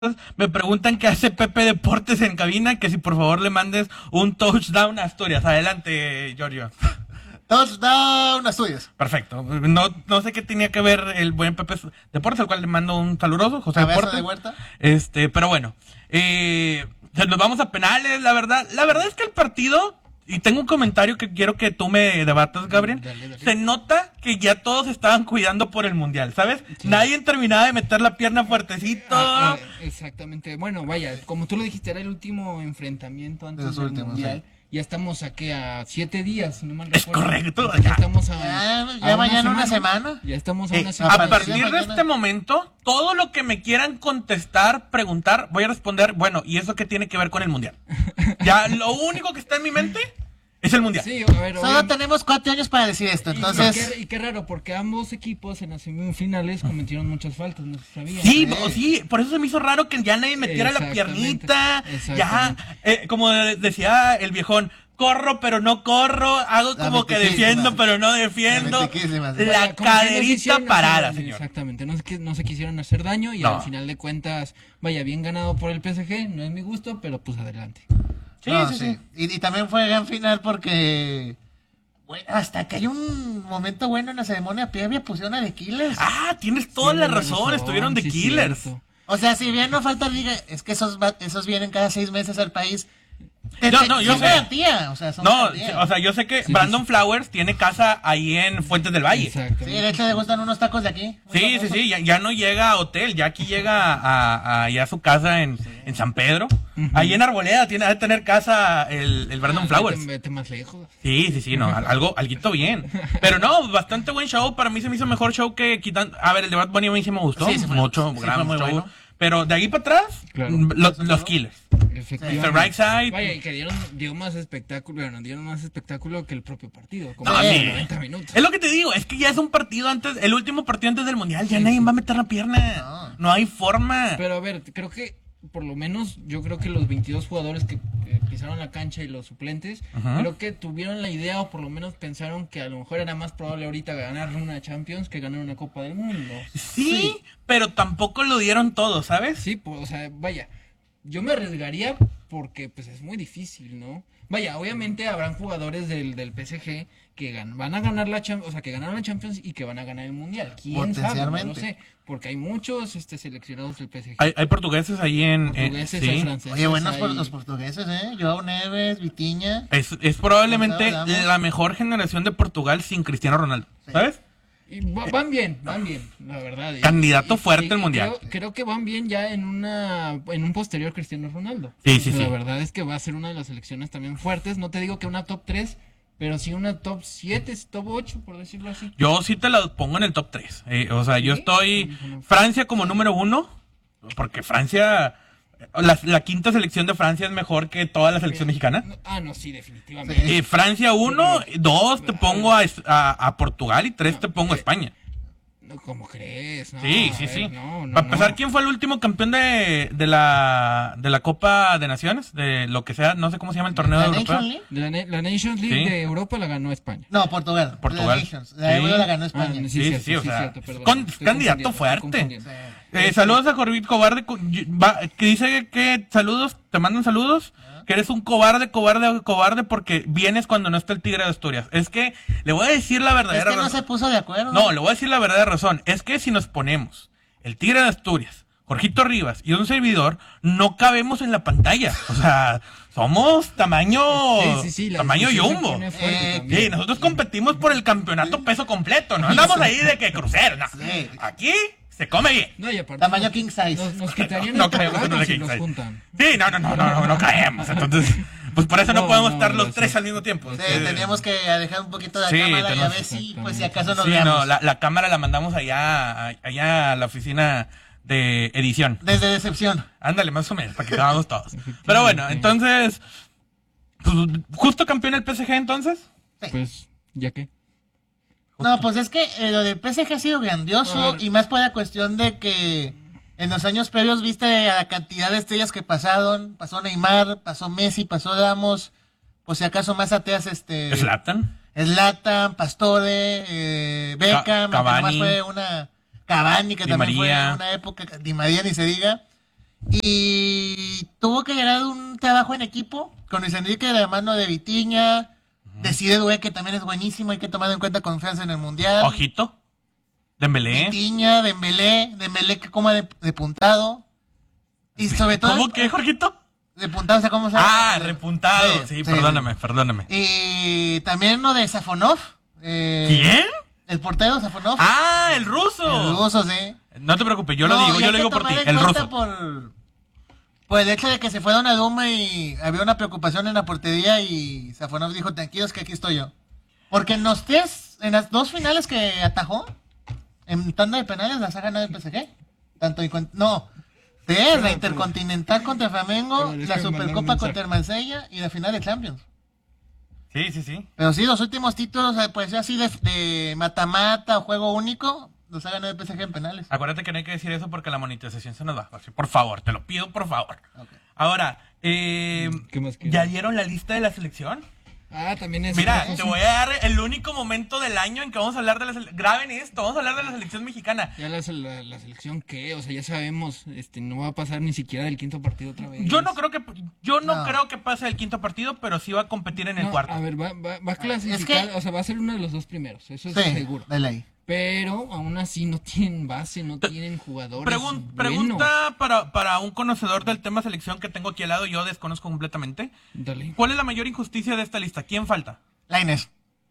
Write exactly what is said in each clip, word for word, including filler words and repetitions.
Me preguntan qué hace Pepe Deportes en cabina, que si por favor le mandes un touchdown a Asturias. Adelante, Giorgio. Touchdown Asturias. Perfecto. No, no sé qué tenía que ver el buen Pepe Deportes, al cual le mando un saludoso, José Deportes. De Huerta. Este, pero bueno, eh, nos vamos a penales, la verdad. La verdad es que el partido, y tengo un comentario que quiero que tú me debatas, Gabriel. Dale, dale. Se nota que ya todos estaban cuidando por el mundial, ¿sabes? Sí. Nadie terminaba de meter la pierna fuertecito. Ah, eh, exactamente. Bueno, vaya, como tú lo dijiste, era el último enfrentamiento antes del últimos, mundial. Sí. Ya estamos aquí a siete días, si no mal recuerdo. Es correcto. Ya, ya estamos a, ya, ya a mañana una semana. una semana. Ya estamos a eh, una semana. A partir de este momento, todo lo que me quieran contestar, preguntar, voy a responder, bueno, ¿y eso qué tiene que ver con el mundial? Ya, lo único que está en mi mente es el mundial. Sí, a ver, Solo obviamente tenemos cuatro años para decir esto, entonces... Y, y, qué, y qué raro, porque ambos equipos en las semifinales cometieron muchas faltas, no se sabía. Sí, sí, sí, por eso se me hizo raro que ya nadie metiera la piernita. Ya, eh, como decía el viejón, corro pero no corro, hago como que defiendo pero no defiendo. La, la caderita no parada, hacer, señor. Exactamente, no se, no se quisieron hacer daño y no. Al final de cuentas, vaya, bien ganado por el P S G, no es mi gusto, pero pues adelante. Sí, no, sí, sí. sí. Y, y también fue gran final porque bueno, hasta que hay un momento bueno en la ceremonia previa pusieron a The Killers. Ah, tienes toda sí, la razón, razón, estuvieron The sí, Killers. Cierto. O sea, si bien no falta diga, es que esos esos vienen cada seis meses al país. No, no, yo son sé. garantía, o sea, son no, garantía. O sea, yo sé que sí, Brandon sí. Flowers tiene casa ahí en Fuentes del Valle. Sí, de hecho le gustan unos tacos de aquí. Sí, sí, sí, ya, ya no llega a hotel, ya aquí llega a, a, a, a su casa en, sí. en San Pedro. Uh-huh. Ahí en Arboleda tiene que tener casa el, el Brandon ah, Flowers. Vete, vete más lejos. Sí, sí, sí, no, algo, alguito bien. Pero no, bastante buen show, para mí se me hizo mejor show que quitando, a ver, el de Bad Bunny a mí sí me gustó, sí, sí, mucho, sí, gran show. Bueno. Pero de ahí para atrás, claro. los, los Killers. Efectivamente. The Right Side. Vaya, y que dieron, dio más espectáculo, bueno, dieron más espectáculo que el propio partido. Como no, sí. noventa minutos. Es lo que te digo, es que ya es un partido antes, el último partido antes del Mundial, ya sí, nadie sí. va a meter la pierna. No. no hay forma. Pero a ver, creo que, por lo menos, yo creo que los veintidós jugadores que eh, pisaron la cancha y los suplentes, uh-huh. creo que tuvieron la idea, o por lo menos pensaron que a lo mejor era más probable ahorita ganar una Champions que ganar una Copa del Mundo. Sí, sí. pero tampoco lo dieron todo, ¿sabes? Sí, pues, o sea, vaya, yo me arriesgaría porque pues es muy difícil, ¿no? Vaya, obviamente habrán jugadores del, del P S G que gan- van a ganar la Champions, o sea, que ganaron la Champions y que van a ganar el Mundial. ¿Quién sabe? No lo sé, porque hay muchos este, seleccionados del P S G. Hay, hay portugueses ahí en... Portugueses, en, hay sí. franceses. Oye, buenos hay... por los portugueses, ¿eh? Joao Neves, Vitinha. Es, es probablemente la mejor generación de Portugal sin Cristiano Ronaldo, sí. ¿sabes? Y van bien, van bien, la verdad. Candidato y, fuerte y, al Mundial. Creo, creo que van bien ya en una en un posterior Cristiano Ronaldo. Sí, sí, la sí. La verdad es que va a ser una de las selecciones también fuertes. No te digo que una top tres, pero sí una top siete, top ocho, por decirlo así. Yo sí te la pongo en el top tres. Eh, o sea, ¿sí? Yo estoy... Francia como número uno, porque Francia... La, la quinta selección de Francia es mejor que toda la selección mexicana. Ah, no, sí, definitivamente. Eh, Francia uno, dos te pongo a, a, a Portugal y tres te pongo a España. ¿Cómo crees? No, sí, sí, ver, sí. No, no, Para empezar, no. ¿quién fue el último campeón de, de la de la Copa de Naciones? De lo que sea, no sé cómo se llama el torneo ¿La europeo. Nation League? La, la Nations League sí. de Europa la ganó España. No, Portugal. Portugal. La Nations. La Euro sí. la ganó España. Ah, sí, sí, cierto, sí, o sí, sea, cierto, perdón, con, candidato fuerte. Eh, saludos a Jorvit Cobarde, va, que dice que saludos, te mandan saludos. Que eres un cobarde, cobarde, cobarde porque vienes cuando no está el Tigre de Asturias. Es que le voy a decir la verdadera razón. Es que no razón. se puso de acuerdo. No, le voy a decir la verdadera razón. Es que si nos ponemos el Tigre de Asturias, Jorgito Rivas y un servidor, no cabemos en la pantalla. O sea, somos tamaño sí, sí, sí, tamaño jumbo. Eh, sí, nosotros competimos por el campeonato peso completo. No andamos ahí de que crucero. No. Sí. Aquí... se come bien. No, y aparte, tamaño king size. Nos, nos quitarían no, el caemos en si king nos size. juntan. Sí, no, no, no, no, no, no caemos. Entonces, pues por eso no, no podemos no, estar los no, tres sí. al mismo tiempo. Sí, sí. Teníamos que alejar un poquito de la sí, cámara tenemos, y a ver si, pues si acaso nos sí, veamos. no, la, la cámara la mandamos allá, allá a la oficina de edición. Desde decepción. Ándale, más o menos, para que acabamos todos. Pero bueno, entonces, pues, justo campeón el P S G entonces. Sí. Pues, ¿ya qué? No, pues es que eh, lo del P S G ha sido grandioso y más por la cuestión de que en los años previos viste a la cantidad de estrellas que pasaron, pasó Neymar, pasó Messi, pasó Ramos, pues si acaso más atrás este... ¿Zlatan? Zlatan, Pastore, eh, Beckham, Ca- Cavani. además fue una... Cavani, que Di también María. fue una época, Di María ni se diga. Y tuvo que llegar un trabajo en equipo con Luis Enrique de la mano de Vitinha, uh-huh. de Cide Doué, que también es buenísimo, hay que tomar en cuenta confianza en el Mundial. Ojito. Dembélé. Vitinha, Dembélé, Dembélé que coma de, de puntado. Y sobre todo... ¿Cómo que, Jorgito? De puntado, o sea, ¿cómo se llama? Ah, repuntado. Sí, sí, sí, perdóname, perdóname. Y también uno de Safonov. Eh, ¿Quién? El portero Safonov. Ah, el ruso. El ruso, sí. No te preocupes, yo no, lo digo, yo lo digo por ti, el ruso. Por, por el hecho de que se fue Donnarumma y había una preocupación en la portería y Safonov dijo, tranquilos que aquí estoy yo. Porque en los tres, en las dos finales que atajó, en tanda de penales las ha ganado el P S G. Tanto en, no, tres, la Intercontinental contra Flamengo, la Supercopa contra el Marsella y la final de Champions. Sí, sí, sí. Pero sí, los últimos títulos, pues así de, de mata-mata o juego único, los ha ganado el P S G en penales. Acuérdate que no hay que decir eso porque la monetización se nos va. Por favor, te lo pido, por favor. Okay. Ahora, eh, ¿qué más ¿ya dieron la lista de la selección? Ah, también es... Mira, te voy a dar el único momento del año en que vamos a hablar de la selección. Graben esto, vamos a hablar de la selección mexicana. Ya la, la, la selección, ¿qué? O sea, ya sabemos, este, no va a pasar ni siquiera del quinto partido otra vez. Yo no creo que yo no, no. creo que pase el quinto partido, pero sí va a competir en el no, cuarto. A ver, va, va, va a clasificar, es que... o sea, va a ser uno de los dos primeros, eso es sí, seguro. De ley. Pero aún así no tienen base, no tienen jugadores. Pregun pregunta para, para un conocedor del tema selección que tengo aquí al lado, yo desconozco completamente. Dale. ¿Cuál es la mayor injusticia de esta lista? ¿Quién falta? Lainez.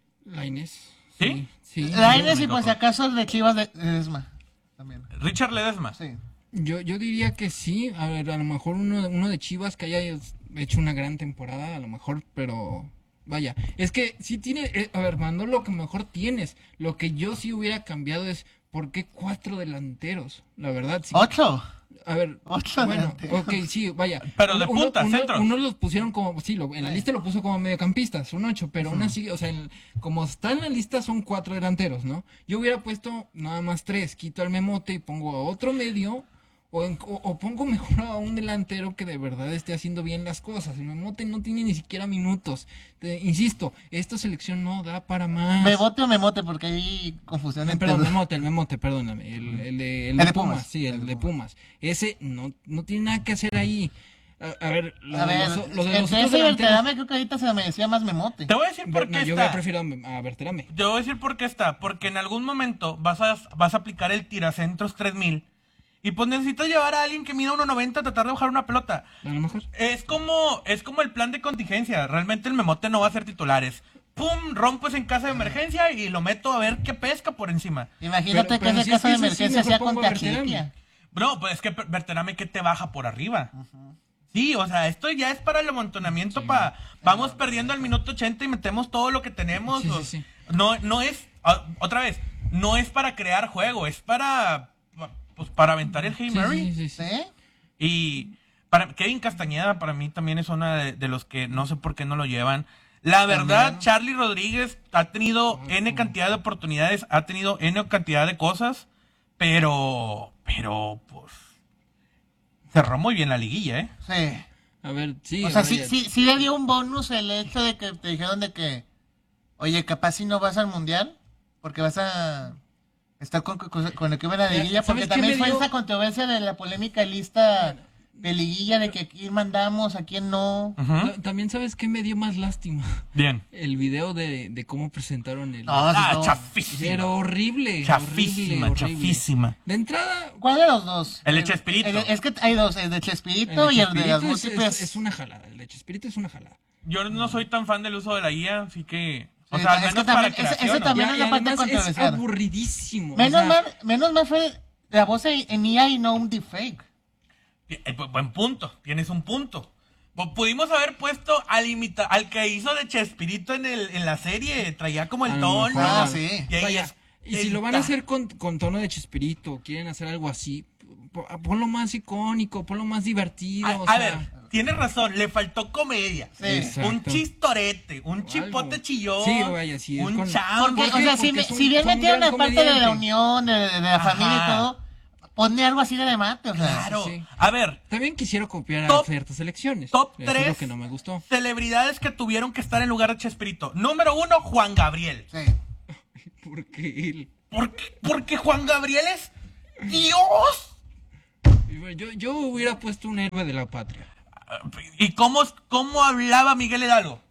Lainez. ¿Sí? Sí. Lainez y por si acaso el de Chivas de Ledesma. También. Richard Ledesma. Sí. Yo, yo diría que sí. A ver, a lo mejor uno, uno de Chivas que haya hecho una gran temporada, a lo mejor, pero... Vaya, es que sí tiene, eh, a ver, Mando, lo que mejor tienes. Lo que yo sí hubiera cambiado es, ¿por qué cuatro delanteros? La verdad, sí. ¿Ocho? A ver, Ocho bueno, ok, sí, vaya. Pero de uno, punta, uno, centros. Uno los pusieron como, sí, lo, en la lista lo puso como mediocampistas, un ocho, pero uh-huh. aún así, o sea, en, como está en la lista son cuatro delanteros, ¿no? Yo hubiera puesto nada más tres, quito al Memote y pongo a otro medio... O, en, o, o pongo mejor a un delantero que de verdad esté haciendo bien las cosas. El Memote no tiene ni siquiera minutos. Te, insisto, esta selección no da para más. ¿Memote o Memote? Porque hay confusión no, entre Perdón, Memote, el Memote, perdóname. El, el, de, el, el de, de Pumas, Pumas, sí, el, el de Pumas. Ese no, no tiene nada que hacer ahí. A, a ver, lo a de ver, los, lo de los ese Berterame creo que ahorita se me decía más Memote. Te voy a decir por qué no, está. Yo hubiera preferido a Berterame. Te voy a decir por qué está. Porque en algún momento vas a, vas a aplicar el tiracentros tres mil. Y pues necesitas llevar a alguien que mida uno noventa a tratar de bajar una pelota. A lo mejor. Es como, es como el plan de contingencia. Realmente el Memote no va a ser titulares. Pum, rompes en casa de emergencia y lo meto a ver qué pesca por encima. Imagínate pero, que esa si casa de emergencia sea contagiante. Bro, pues es que Berterame que te baja por arriba. Uh-huh. Sí, o sea, esto ya es para el amontonamiento, sí, para vamos perdiendo al minuto ochenta y metemos todo lo que tenemos. Sí, sí, sí. No, no es, otra vez, no es para crear juego, es para... Pues para aventar el Hail Mary. Sí, sí, sí, sí. Y para Kevin Castañeda para mí también es uno de, de los que no sé por qué no lo llevan. La verdad, Charlie Rodríguez ha tenido N cantidad de oportunidades, ha tenido N cantidad de cosas, pero, pero, pues, cerró muy bien la liguilla, ¿eh? Sí. A ver, sí. O sea, sí, sí, sí le dio un bonus el hecho de que te dijeron de que, oye, capaz si no vas al Mundial, porque vas a... Está con, con, con el que iba la liguilla, porque también fue dio? esa controversia de la polémica lista de liguilla, de que a quién mandamos, a quién no. Uh-huh. También, ¿sabes qué me dio más lástima? Bien. El video de, de cómo presentaron el... Ah, ah no. Chafísima. Era horrible. Chafísima, horrible, chafísima. Horrible. De entrada... ¿Cuál de los dos? El de Chespirito. El, el, es que hay dos, el de Chespirito el y el de las múltiples... Es, es una jalada, el de Chespirito es una jalada. Yo no soy tan fan del uso de la guía, así que... O Sí, sea, al es menos que también, para ese, ese también ya, es la parte controversial. Es aburridísimo. Menos, o sea, mal, menos mal fue la voz en I A y no un deepfake. Buen punto, tienes un punto. Pudimos haber puesto al imita al que hizo de Chespirito en el en la serie, traía como el tono. Ah, sí. Y, ahí Vaya, es, y si lo van a hacer con, con tono de Chespirito, quieren hacer algo así, ponlo más icónico, ponlo más divertido. A, o a sea, ver, tienes razón, le faltó comedia. Sí. Un chistorete, un chipote algo. chillón. Sí, vaya, sí, un con... chavo. Porque, o sea, si, un, si bien metieron la parte comediante. de la unión, de, de la Ajá. familia y todo, ponle algo así de remate, o sea. Claro. Sí, sí. A ver. También quisiera copiar top, a ciertas elecciones. Top Eso tres es lo que no me gustó. celebridades que tuvieron que estar en lugar de Chespirito. Número uno, Juan Gabriel. Sí. ¿Por qué él? ¿Por qué? Porque Juan Gabriel es Dios. Yo, yo hubiera puesto un héroe de la patria. ¿Y cómo, cómo hablaba Miguel Hidalgo?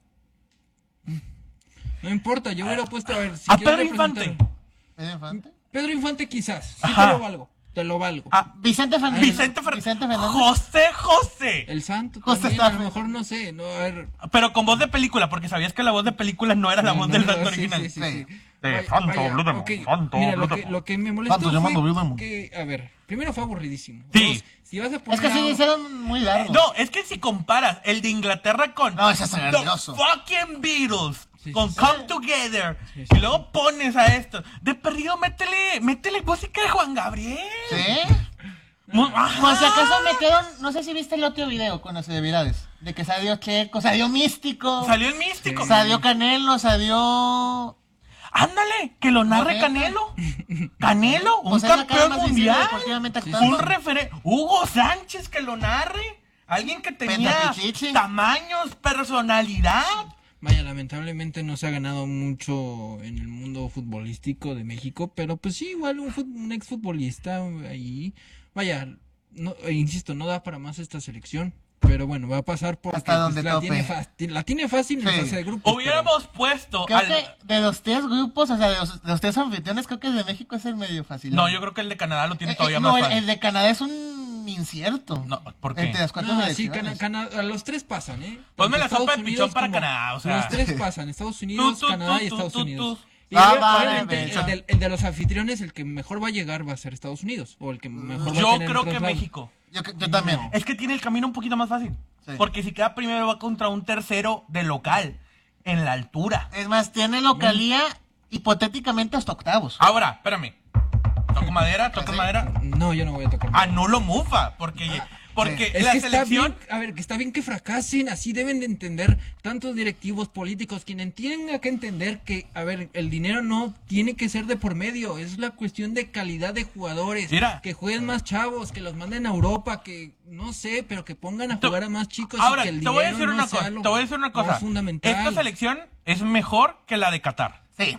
No importa, yo hubiera puesto, a ver, si a quieres Pedro Infante. representar- ¿Pedro Infante? Pedro Infante quizás, sí Ajá. te lo valgo, te lo valgo. Ah, Vicente Fernández. Vicente, Fer- Vicente Fernández. José José. El santo José también, a Stafford. lo mejor no sé, no, a ver. Pero con voz de película, porque sabías que la voz de película no era la no, voz no, del no, santo sí, original. sí, sí, Sí. sí. De Vaya, Santo vaya, Blue Demon, ok, Santo mira, lo Blue que, Demon. lo que me molestó Santo llamando Blue fue Demon. que, a ver, primero fue aburridísimo. Sí. Dos, si vas a poner Es que sí, a- hicieron muy largo. No, es que si comparas el de Inglaterra con No, ese es The grandioso. fucking Beatles, Sí, con sí, sí. Come Together, Sí, sí, y luego pones a esto, de perdido métele, métele música de Juan Gabriel. ¿Sí? Mu- ajá. Pues si acaso metieron, no sé si viste el otro video con las celebridades, de que salió Checo, salió Místico, Salió el místico. salió Canelo, salió... Ándale, que lo narre Morena. Canelo. Canelo, un Pues es la cara campeón más visible mundial. deportivamente Sí, actuando. Un referente. Hugo Sánchez que lo narre. Alguien que tenía Pentapichichi. tamaños, personalidad. Vaya, lamentablemente no se ha ganado mucho en el mundo futbolístico de México, pero pues sí, igual un, fut- un exfutbolista ahí. Vaya, no, eh, insisto, no da para más esta selección, pero bueno, va a pasar porque Hasta donde la, tope. tiene fácil, la tiene fácil en Sí. fase de grupos. Hubiéramos puesto Creo al... que de los tres grupos, o sea, de los, de los tres anfitriones, creo que el de México es el medio fácil. No, yo creo que el de Canadá lo tiene Eh, todavía eh, más no, el, fácil. el de Canadá es un incierto. No, ¿por qué? Entre las cuatro No, sí, selecciones. Cana- Cana- a los tres pasan, ¿eh? Ponme Tanto la sopa Estados de pichón Unidos para como- Canadá, o sea. Los tres pasan, Estados Unidos, Tú, tú, Canadá tú, y tú, Estados tú, Unidos. tú. Y Ah, obvia- vale, obviamente, beso. el, del- el de los anfitriones, el que mejor va a llegar va a ser Estados Unidos, o el que mejor va a Yo tener creo que traslado. México. Yo, yo también. No. Es que tiene el camino un poquito más fácil. Sí. Porque si queda primero va contra un tercero de local. En la altura. Es más, tiene localía hipotéticamente hasta octavos. Ahora, espérame. Toco madera, toco Sí. madera. No, yo no voy a tocar. Anulo Mufa. Porque, porque Es la que está selección. bien, a ver, que está bien que fracasen, así deben de entender tantos directivos políticos, quien tenga que entender que, a ver, el dinero no tiene que ser de por medio, es la cuestión de calidad de jugadores, Mira. que jueguen más chavos, que los manden a Europa, que no sé, pero que pongan a Te- jugar a más chicos. Ahora, y que el te voy a dinero decir no una sea cosa. lo Te voy a decir una más cosa. fundamental. Esta selección es mejor que la de Qatar. Sí,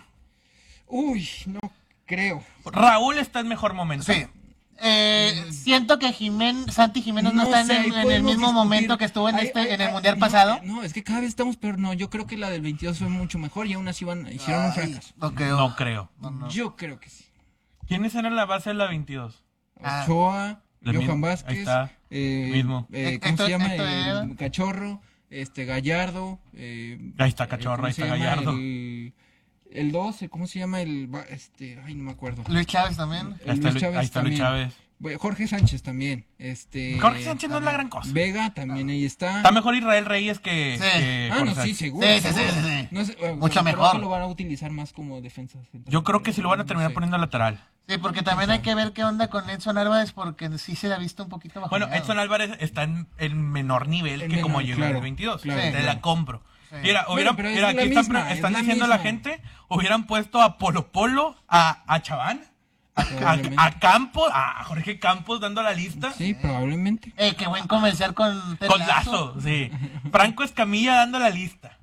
Uy, no creo. Raúl está en mejor momento. sí. Eh, siento que Jiménez, Santi Jiménez no, No está en sé, el, ahí en el podemos mismo discutir. momento que estuvo en Ay, este ay, en el ay, mundial no, pasado. eh, No, es que cada vez estamos peor. No, yo creo que la del veintidós fue mucho mejor y aún así van, hicieron un Ay, fracaso. no creo. No creo. No, no. Yo creo que sí. ¿Quiénes eran la base de la veintidós? Ah. Ochoa, El Johan mismo, Vázquez, ahí está, eh, mismo. eh, Héctor- ¿cómo se llama? Héctor El Herrera. Cachorro, este Gallardo. eh, Ahí está eh, Cachorro, ¿cómo ahí se está llama? Gallardo. El, el doce, ¿cómo se llama? El, va- este, ay, no me acuerdo. Luis Chávez también. El Ahí está, Luis Lu- ahí está Luis también. Chávez. Bueno, Jorge Sánchez también. Este, Jorge Sánchez no es la gran cosa. Vega también ahí está. Está mejor Israel Reyes que. Sí. que Ah, no, Jorge sí, Sánchez. seguro. Sí, sí, sí, seguro. sí, sí. No sé, eh, Mucho creo mejor. que lo van a utilizar más como defensa central. Yo creo que sí lo van a terminar No sé. poniendo lateral. Sí, porque también hay que ver qué onda con Edson Álvarez, porque sí se le ha visto un poquito bajo. Bueno, Edson Álvarez está en, en menor nivel En que menor, como llegó en claro, el veintidós. claro, Te claro. la compro. Sí. Mira, Bueno, hubieran, pero es mira, la aquí están, misma, pre- están es la diciendo la misma. gente, hubieran puesto a Polo Polo, a, a Chaván, a, a, Probablemente. a Campos, a Jorge Campos dando la lista. Sí, probablemente. Eh, qué buen comercial con Ted Con Lasso. Lazo, sí. Franco Escamilla dando la lista.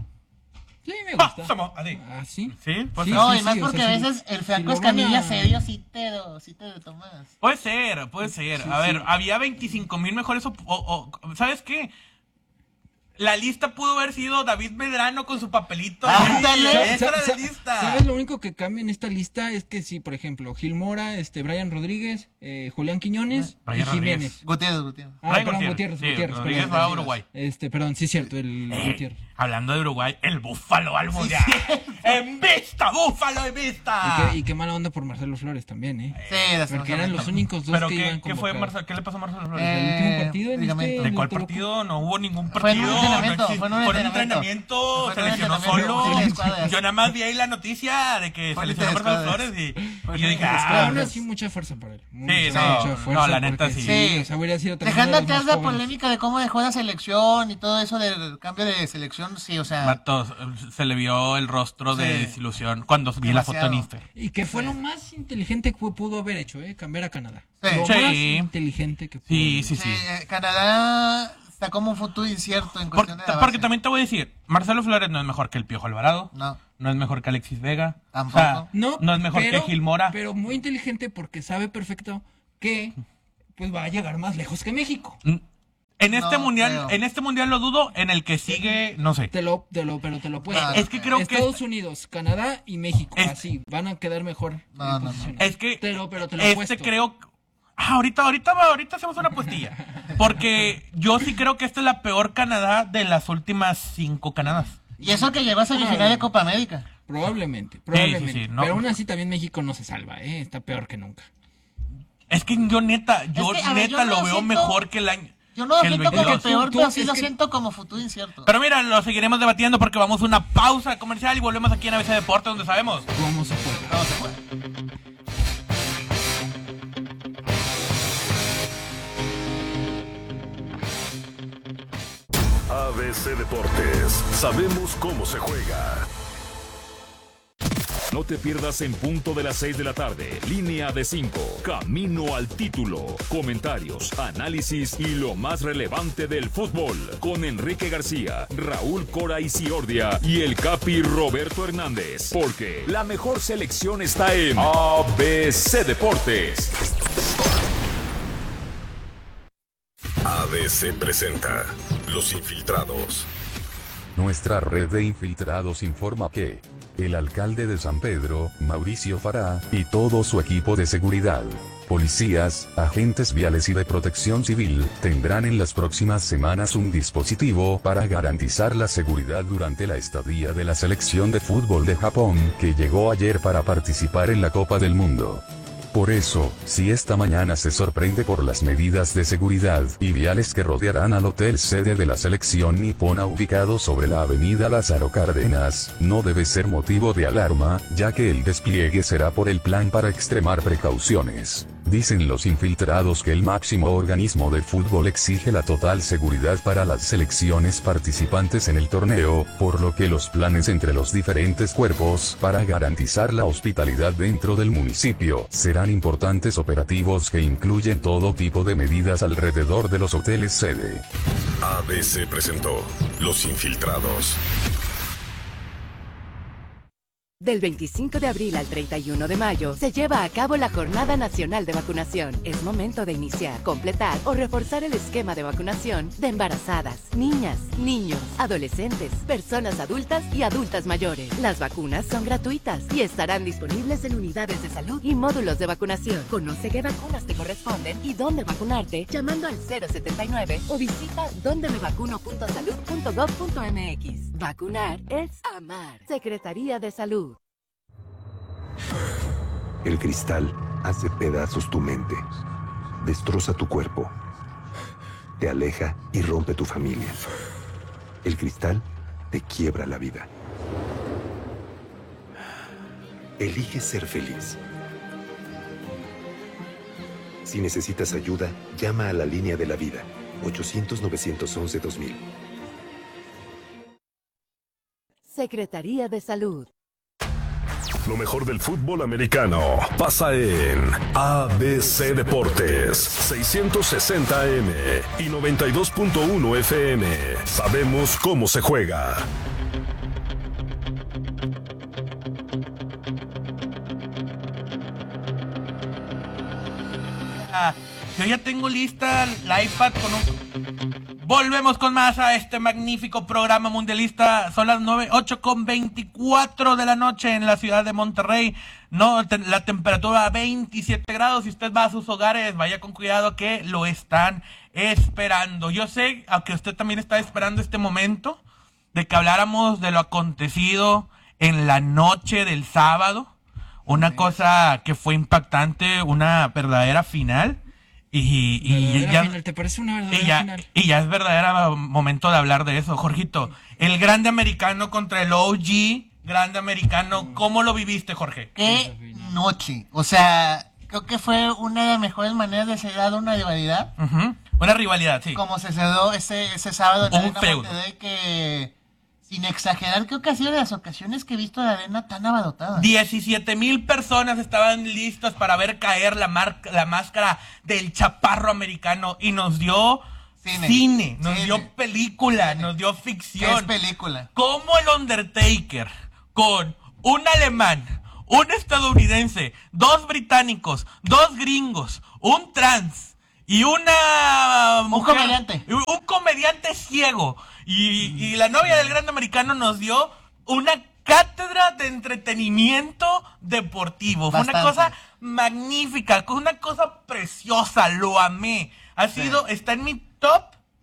Sí, me Ah, gusta. somos- así. Ah, sí. Sí, pues Sí, No, sí, y más sí, o porque sea, a sí. veces el Si Franco lo van a- Escamilla serio sí te lo, sí te lo tomas. puede ser, puede ser. Sí, a ver, sí. había veinticinco mil mejores. op- o- o- ¿Sabes qué? La lista pudo haber sido David Medrano con su papelito. Ándale. Sí, esa Sa- era la sa- lista. ¿Sabes lo único que cambia en esta lista? Es que si, por ejemplo, Gil Mora, este, Brian Rodríguez, eh, Julián Quiñones Brian y Jiménez. Rodríguez. Gutiérrez, Gutiérrez. Ah, Brian perdón, Gutiérrez, Gutiérrez, sí, Gutiérrez, Rodríguez perdón. va a Uruguay. Este, perdón, sí es cierto, el Eh, Gutiérrez. hablando de Uruguay, el Búfalo al mundial. ¡En vista! ¡Búfalo en Y vista! qué, y qué mala onda por Marcelo Flores también, ¿eh? Sí, Porque eran los lastimosamente. únicos dos ¿Pero que qué, iban qué fue convocados. Marcelo? ¿Qué le pasó a Marcelo Flores? Eh, El último partido en ligamento. este... ¿De en cuál el Toluca. partido? No hubo ningún Fue partido. en un entrenamiento, no existe. fue en un Fue en entrenamiento. entrenamiento, Fue se en un lesionó entrenamiento, solo. fue en escuadras. Yo nada más vi ahí la noticia de que Fue se en lesionó Marcelo escuadras. Flores y, Fue y yo en dije, Pero ah, aún así mucha fuerza para él. Mucha, Sí, no, mucha no, fuerza la neta porque sí. Sí. O sea, hubiera sido también Dejando uno de los atrás más la jóvenes. polémica de cómo dejó la selección y todo eso del cambio de selección, sí, o sea, vatos, se le vio el rostro de Sí. desilusión cuando vi la foto en Demasiado. Instagram. Y que fue lo más inteligente que pudo haber hecho, ¿eh? Cambiar a Canadá. Sí. Lo Sí. más inteligente que pudo. Sí, haber sí, hecho. sí. eh, Canadá está como un futuro incierto en Porque, cuestión de la base. porque también te voy a decir, Marcelo Flores no es mejor que el Piojo Alvarado, No, no es mejor que Alexis Vega, Tampoco. No, no es mejor pero- que Gil Mora. Pero muy inteligente porque sabe perfecto que pues va a llegar más lejos que México. En este No, mundial, creo. en este mundial lo dudo, en el que sigue, no sé. Te lo, te lo, pero te lo puedo. No, Es que creo que Estados Unidos, Canadá y México, Es- así, van a quedar mejor. No, no, no. posicionados. es que Te lo, pero te lo este apuesto. creo ah, ahorita, ahorita, ahorita hacemos una apuestilla. Porque yo sí creo que esta es la peor Canadá de las últimas cinco Canadas. Y eso que llegó a semifinal de Copa América. Probablemente, probablemente. sí, sí, no. Pero aún así también México no se salva, ¿eh? Está peor que nunca. Es que yo neta, yo Es que, a ver, neta yo no lo lo veo siento- mejor que el año. Yo no lo que el siento como veintidós. peor, Tú- pero sí es lo que- siento como futuro incierto. Pero mira, lo seguiremos debatiendo porque vamos a una pausa comercial y volvemos aquí en A B C Deportes donde sabemos. ¿Cómo se puede? No se puede. A B C Deportes, sabemos cómo se juega. No te pierdas en punto de las seis de la tarde, línea de cinco, camino al título, comentarios, análisis y lo más relevante del fútbol, con Enrique García, Raúl Cora Isiordia y el Capi Roberto Hernández, porque la mejor selección está en A B C Deportes. A B C presenta Los Infiltrados. Nuestra red de infiltrados informa que el alcalde de San Pedro, Mauricio Farah, y todo su equipo de seguridad, policías, agentes viales y de protección civil, tendrán en las próximas semanas un dispositivo para garantizar la seguridad durante la estadía de la selección de fútbol de Japón, que llegó ayer para participar en la Copa del Mundo. Por eso, si esta mañana se sorprende por las medidas de seguridad y viales que rodearán al hotel sede de la selección nipona ubicado sobre la avenida Lázaro Cárdenas, no debe ser motivo de alarma, ya que el despliegue será por el plan para extremar precauciones. Dicen los infiltrados que el máximo organismo de fútbol exige la total seguridad para las selecciones participantes en el torneo, por lo que los planes entre los diferentes cuerpos para garantizar la hospitalidad dentro del municipio serán importantes operativos que incluyen todo tipo de medidas alrededor de los hoteles sede. A B C presentó Los Infiltrados. Del veinticinco de abril al treinta y uno de mayo se lleva a cabo la Jornada Nacional de Vacunación. Es momento de iniciar, completar o reforzar el esquema de vacunación de embarazadas, niñas, niños, adolescentes, personas adultas y adultas mayores. Las vacunas son gratuitas y estarán disponibles en unidades de salud y módulos de vacunación. Conoce qué vacunas te corresponden y dónde vacunarte llamando al cero setenta y nueve o visita donde me vacuno punto salud punto gob punto mx. Vacunar es amar. Secretaría de Salud. El cristal hace pedazos tu mente, destroza tu cuerpo, te aleja y rompe tu familia. El cristal te quiebra la vida. Elige ser feliz. Si necesitas ayuda, llama a la línea de la vida, ochocientos, novecientos once, dos mil. Secretaría de Salud. Lo mejor del fútbol americano pasa en A B C Deportes, seiscientos sesenta A M y noventa y dos punto uno F M. Sabemos cómo se juega. Ah, yo ya tengo lista la iPad con un... Volvemos con más a este magnífico programa mundialista. Son las nueve, ocho con veinticuatro de la noche en la ciudad de Monterrey. No, te, la temperatura a veintisiete grados. Si usted va a sus hogares, vaya con cuidado que lo están esperando. Yo sé, aunque usted también está esperando este momento, de que habláramos de lo acontecido en la noche del sábado. Una sí. cosa que fue impactante, una verdadera final. Y, y ya, final. ¿Te parece una verdadera y ya, final? Y ya es verdadero momento de hablar de eso, Jorgito. El grande americano contra el O G, grande americano. ¿Cómo lo viviste, Jorge? Qué noche. O sea, creo que fue una de las mejores maneras de cerrar una rivalidad. Uh-huh. Una rivalidad, sí. Como se cerró ese, ese sábado en la Un Arena feudo. Monterrey, que, sin exagerar, creo que ha sido de las ocasiones que he visto la arena tan abarrotada. diecisiete mil personas estaban listas para ver caer la, mar- la máscara del chaparro americano y nos dio cine, cine nos cine. dio película, cine. nos dio ficción. ¿Qué es película? Como el Undertaker, con un alemán, un estadounidense, dos británicos, dos gringos, un trans y una mujer, un comediante. Un comediante ciego. Y, y la novia del Grande Americano nos dio una cátedra de entretenimiento deportivo. Bastante. Fue una cosa magnífica, una cosa preciosa, lo amé. Ha sido, sí. Está en mi top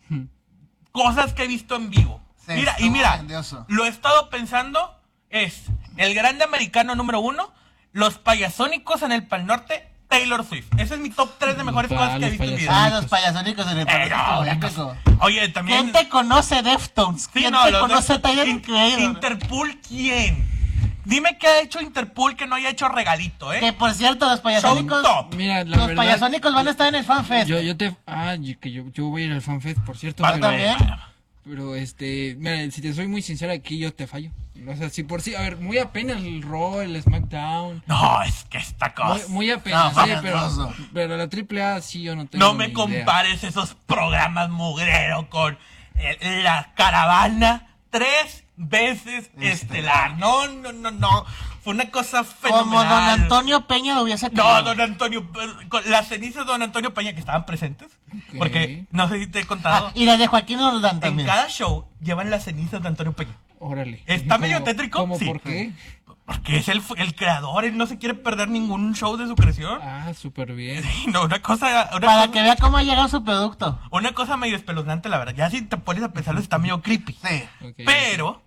cosas que he visto en vivo. Sí, mira, y mira, grandioso. Lo he estado pensando, es el Grande Americano número uno, los Payasónicos en el Pal Norte, Taylor Swift. Ese es mi top tres de mejores cosas que he visto en mi vida. Ah, los Payasónicos en el Pal Norte. No, oye, también... ¿Quién te conoce Deftones? ¿Quién sí, no, te conoce Taylor Swift? Interpol, ¿quién? Dime qué ha hecho Interpol que no haya hecho regalito, ¿eh? Que por cierto, los Payasónicos... Mira, la los verdad, Payasónicos van a estar en el FanFest. Yo, yo te... Ah, que yo, yo voy a ir al FanFest, por cierto. ¿Para también? Pero, este... Mira, si te soy muy sincero, aquí yo te fallo. O sea, si por sí... A ver, muy apenas el Raw, el SmackDown... No, es que esta cosa... Muy, muy apenas, no, sí, pero... Pero la triple A sí yo no tengo No me ni compares idea. esos programas mugrero con eh, la caravana tres veces estelar. No, no, no, no. Fue una cosa fenomenal. Como don Antonio Peña lo hubiese querido. No, don Antonio, con las cenizas de don Antonio Peña que estaban presentes. Okay. Porque, no sé si te he contado. Ah, y las de Joaquín Roldán también. En cada show llevan las cenizas de Antonio Peña. Órale. Está medio tétrico. ¿Cómo sí. por qué? Porque es el, el creador, él no se quiere perder ningún show de su creación. Ah, súper bien. Sí, no, una cosa... Una Para cosa, que vea cómo ha llegado su producto. Una cosa medio espeluznante, la verdad. Ya si te pones a pensarlo, está medio creepy. Sí. Okay, pero... Okay.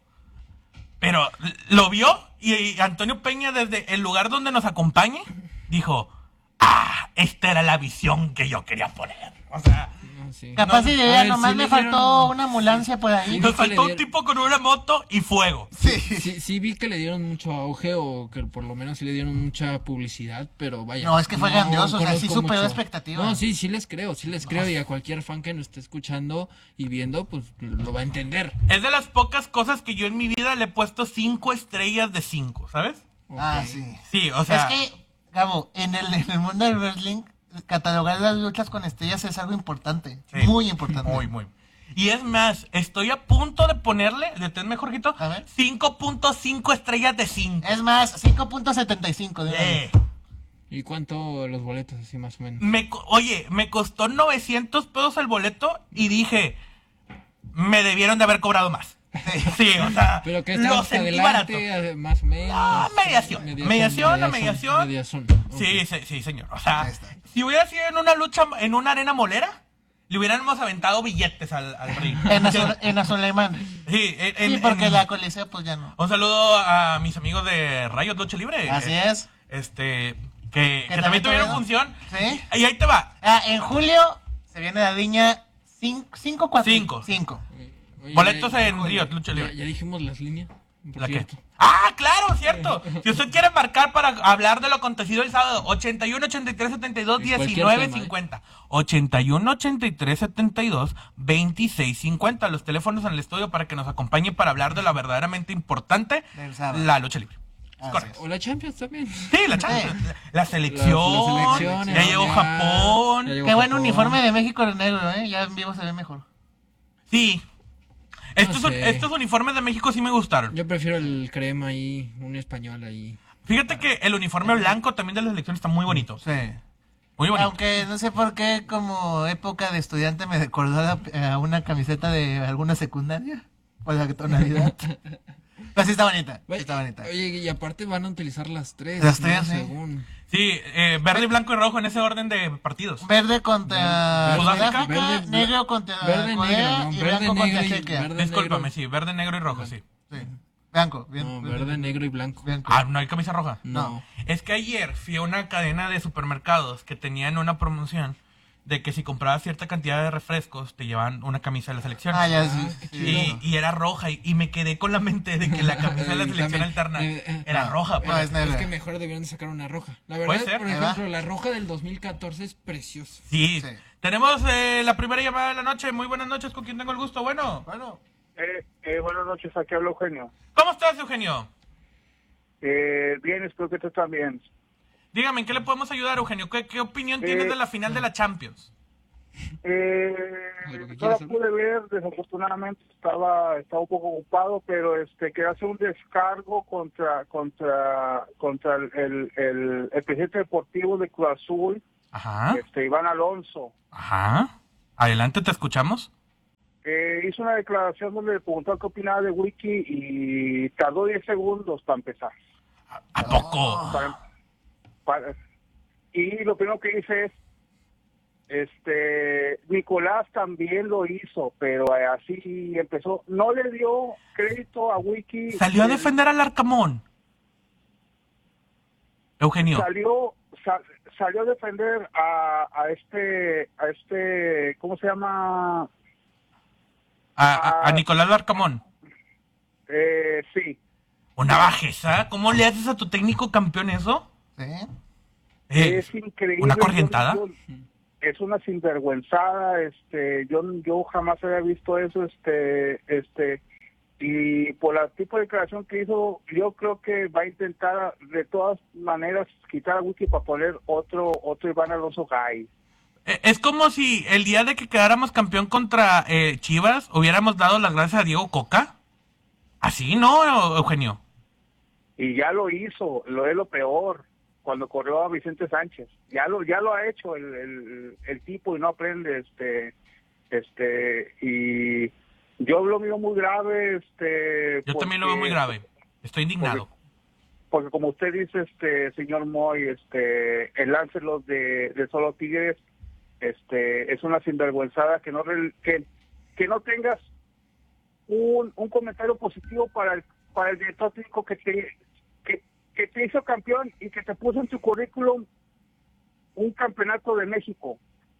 Pero lo vio y Antonio Peña desde el lugar donde nos acompañe dijo, ah, esta era la visión que yo quería poner. O sea... Sí. Capaz no, de idea, nomás sí le faltó dieron... una ambulancia por ahí. Nos faltó un tipo con una moto y fuego. Sí. sí, sí vi que le dieron mucho auge o que por lo menos sí le dieron mucha publicidad, pero vaya. No, es que fue no, grandioso, o sea, sí superó expectativas. No, sí, sí les creo, sí les creo no. Y a cualquier fan que nos esté escuchando y viendo, pues lo va a entender. Es de las pocas cosas que yo en mi vida le he puesto cinco estrellas de cinco, ¿sabes? Okay. Ah, sí. Sí, o sea. Es que, Gabo, en el, en el mundo del wrestling, catalogar las luchas con estrellas es algo importante, sí, muy importante. Muy, muy. Y es más, estoy a punto de ponerle, de tener Jorgito, cinco punto cinco estrellas de cinco. Es más, cinco punto setenta y cinco. Eh. ¿Y cuánto los boletos así más o menos? Me, oye, me costó novecientos pesos el boleto y dije, me debieron de haber cobrado más. Sí, o sea, pero que lo sentí barato. Más o menos. Ah, mediación. Mediación, mediación, mediación. mediación. Okay. Sí, sí, sí, señor. O sea, si hubiera sido en una lucha, en una arena molera, le hubiéramos aventado billetes al, al ring. En, Azul, en Azulemán. Sí, en, sí, en, porque en, la Coliseo pues ya no. Un saludo a mis amigos de Rayos Lucha Libre. Así eh, es. Este, que, que también tuvieron función. Sí. Y ahí te va. Ah, en julio se viene la viña cinco, cuatro. cinco. cinco. Oye, boletos ya, en Río Lucha Libre. Ya, ya dijimos las líneas. ¿La qué? Ah, claro, cierto. Si usted quiere marcar para hablar de lo acontecido el sábado, ochenta y uno, ochenta y tres, setenta y dos, diecinueve, cincuenta. ochenta y uno, ochenta y tres, setenta y dos, veintiséis, cincuenta. Los teléfonos en el estudio para que nos acompañe para hablar de lo verdaderamente importante, la lucha libre. Ah, correcto. Sí. O la Champions también. Sí, la Champions. Sí. La selección. La, la ya llegó ya, Japón. Ya llegó Qué Japón. Buen uniforme de México en negro, ¿eh? Ya en vivo se ve mejor. Sí. Estos, no sé. estos uniformes de México sí me gustaron. Yo prefiero el crema ahí, un español ahí. Fíjate que el uniforme blanco también de la selección está muy bonito. Sí. Muy bonito. Aunque no sé por qué, como época de estudiante, me recordó a, a una camiseta de alguna secundaria. Por la tonalidad. Pero sí está bonita. Sí está bonita. Oye, y aparte van a utilizar las tres. Las tres, ¿no? sí. Según. Sí, eh, verde, blanco y rojo en ese orden de partidos. Verde contra Sudáfrica, verde, negro contra verde, Corea negro, no, y verde, blanco negro contra y, Chequia. Verde, Discúlpame, negro. sí, verde, negro y rojo, sí. Sí. Blanco, bien. No, verde, negro y blanco. blanco. Ah, ¿no hay camisa roja? No. Es que ayer fui a una cadena de supermercados que tenían una promoción de que si comprabas cierta cantidad de refrescos te llevaban una camisa de la selección. Ah, ya sí. Y, y era roja y, y me quedé con la mente de que la camisa de la selección alterna era roja. No, es, es que mejor debieron de sacar una roja. La verdad, ser, por ejemplo, la roja del dos mil catorce es preciosa. Sí. sí. Tenemos eh, la primera llamada de la noche. Muy buenas noches, ¿con quién tengo el gusto? Bueno. Bueno. Eh, eh, buenas noches, aquí habla Eugenio. ¿Cómo estás, Eugenio? Eh, bien, espero que tú también. Dígame, ¿en qué le podemos ayudar, Eugenio? ¿Qué, qué opinión eh, tienes de la final de la Champions? Eh, no la pude ver, desafortunadamente estaba estaba un poco ocupado, pero este quería hacer un descargo contra contra contra el el, el, el presidente deportivo de Cruz Azul, Ajá. Este, Iván Alonso. Ajá. Adelante, te escuchamos. Eh, hizo una declaración donde le preguntó qué opinaba de Wiki y tardó diez segundos para empezar. ¿A, a poco? Para, para, y lo primero que dice es, este, Nicolás también lo hizo, pero así empezó. No le dio crédito a Wiki. Salió a defender al Arcamón. Eugenio. Salió, sa, salió a defender a, a este, a este, ¿cómo se llama? A, a, a Nicolás Larcamón. Eh, sí. Una bajeza. ¿Cómo le haces a tu técnico campeón eso? ¿Sí? Eh, Es increíble. ¿Una corrientada? Yo, yo, es una sinvergüenzada. Este, yo, yo jamás había visto eso. Este, este, y por el tipo de declaración que hizo, yo creo que va a intentar de todas maneras quitar a Wiki para poner otro, otro Iván Alonso Gay. Es como si el día de que quedáramos campeón contra eh, Chivas hubiéramos dado las gracias a Diego Coca. Así, ¿no, Eugenio? Y ya lo hizo, lo es lo peor, cuando corrió a Vicente Sánchez. Ya lo ya lo ha hecho el, el, el tipo y no aprende. este este Y yo lo veo muy grave. este Yo porque, también lo veo muy grave. Estoy indignado. Porque, porque como usted dice, este señor Moy, este el Lancelot de, de Solo Tigres, este es una sinvergüenzada que no que, que no tengas un, un comentario positivo para el para el director técnico que te que, que te hizo campeón y que te puso en tu currículum un campeonato de México.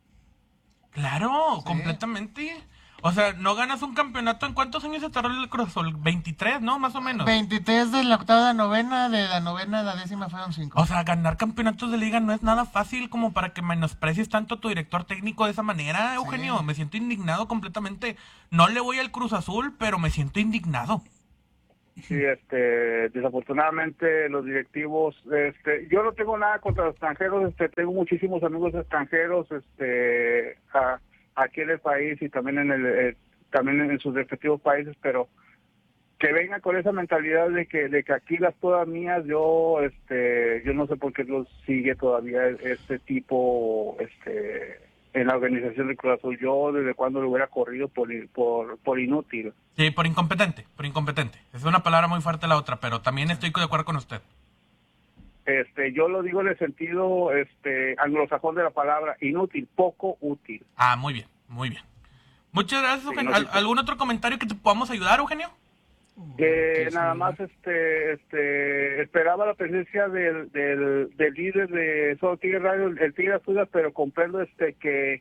Claro, sí. Completamente. O sea, no ganas un campeonato. ¿En cuántos años se tardó el Cruz Azul? veintitrés, ¿no? Más o menos. veintitrés de la octava a la novena, de la novena a la décima fueron cinco. O sea, ganar campeonatos de liga no es nada fácil como para que menosprecies tanto a tu director técnico de esa manera, Eugenio. Sí. Me siento indignado completamente. No le voy al Cruz Azul, pero me siento indignado. Sí, este, desafortunadamente los directivos, este, yo no tengo nada contra los extranjeros, este, tengo muchísimos amigos extranjeros, este, a, aquí en el país y también en el, eh, también en sus respectivos países, pero que vengan con esa mentalidad de que, de que aquí las todas mías, yo, este, yo no sé por qué los sigue todavía este tipo, este, en la organización del Cruz Azul. Yo desde cuando lo hubiera corrido por, por, por inútil. Sí, por incompetente, por incompetente. Es una palabra muy fuerte la otra, pero también estoy de acuerdo con usted. Este, yo lo digo en el sentido este anglosajón de la palabra, inútil, poco útil. Ah, muy bien, muy bien. Muchas gracias, Eugenio. ¿Al, ¿Algún otro comentario que te podamos ayudar, Eugenio? Que nada más este este esperaba la presencia del, del, del líder de Solo Tigre Radio, el Tigre Asturias, pero comprendo este que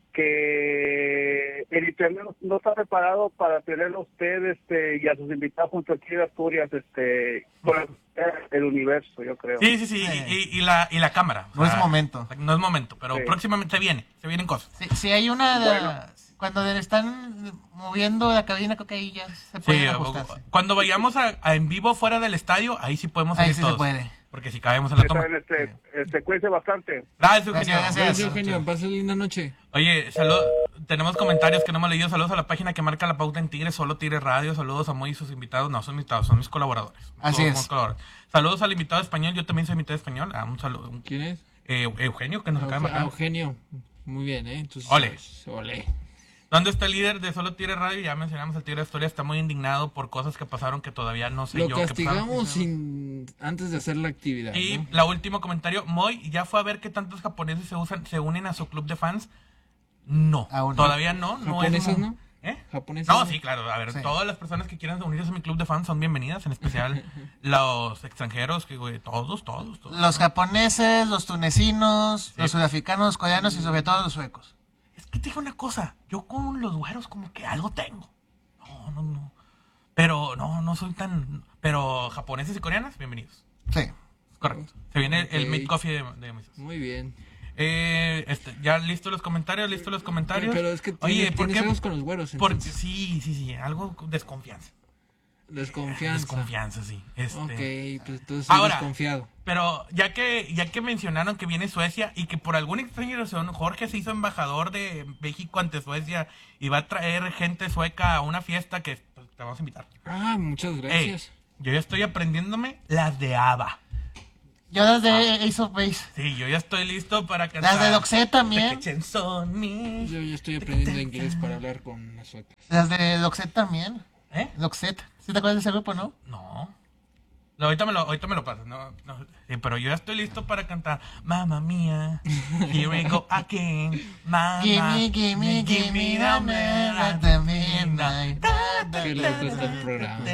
que el internet no está preparado para tenerlo a usted este y a sus invitados junto al Tigre Asturias, este por el universo, yo creo. Sí, sí, sí, eh. y, y la y la cámara. No o sea, es momento. No es momento, pero sí. Próximamente viene, se vienen cosas. Sí, sí hay una de, bueno. Cuando le están moviendo la cabina, creo que ahí ya se puede sí, ajustarse. Cuando vayamos a, a en vivo fuera del estadio, ahí sí podemos ahí salir sí todos. Se puede. Porque si caemos en la toma. Este, este, cuídense bastante. Gracias, Eugenio. Gracias, gracias Eugenio. Pase linda noche. Oye, salud. Tenemos comentarios que no hemos leído. Saludos a la página que marca la pauta en Tigres, Solo Tigres Radio. Saludos a Moy y sus invitados. No son invitados, son mis colaboradores. Así Todos es. Colaboradores. Saludos al invitado español. Yo también soy invitado español. Ah, un saludo. ¿Quién es? Eh, Eugenio, que nos acaba de marcar. Eugenio. Muy bien, ¿eh? Entonces, ole. Ole. ¿Dónde está el líder de Solo Tigre Radio? Ya mencionamos al Tigre de Asturias, está muy indignado por cosas que pasaron que todavía no sé Lo yo. Lo castigamos sin antes de hacer la actividad. Y ¿no? la último comentario, Moy, ¿ya fue a ver que tantos japoneses se usan, se unen a su club de fans? No, Aún todavía no. no ¿Japoneses es, no? ¿Eh? ¿Japoneses no, no? sí, claro. A ver, sí. Todas las personas que quieran unirse a mi club de fans son bienvenidas, en especial los extranjeros, que güey, todos, todos, todos. Los japoneses, los tunecinos, sí. Los sudafricanos, coreanos y sobre todo los suecos. Es que te digo una cosa, yo con los güeros como que algo tengo. No, no, no. Pero no, no soy tan... Pero japoneses y coreanas, bienvenidos. Sí. Correcto. Se viene okay. el Mid Coffee de, de Moisés. Muy bien. Eh, este, ya listo los comentarios, listo los comentarios. Pero, pero es que Oye, ¿por qué? Con los güeros, Porque, sí, sí, sí, algo desconfianza. Desconfianza. Desconfianza, sí. Este... Ok, pues entonces soy Ahora, desconfiado. Pero ya que ya que mencionaron que viene Suecia y que por alguna extraña razón Jorge se hizo embajador de México ante Suecia y va a traer gente sueca a una fiesta que pues, te vamos a invitar. Ah, muchas gracias. Hey, yo ya estoy aprendiéndome las de ABBA. Yo desde ah. Ace of Base. Sí, yo ya estoy listo para cantar. Las de Doxet también. Yo ya estoy aprendiendo inglés para hablar con las suecas. Las de Doxet también. ¿Eh? Doxet. ¿Sí te acuerdas de ese grupo, no? No. No, ahorita me lo, ahorita me lo pasas. No, no. Sí, pero yo ya estoy listo para cantar. Mamma mía, here we go again. Mama, gimme, gimme, gimme the man at the midnight. Qué loco está el programa.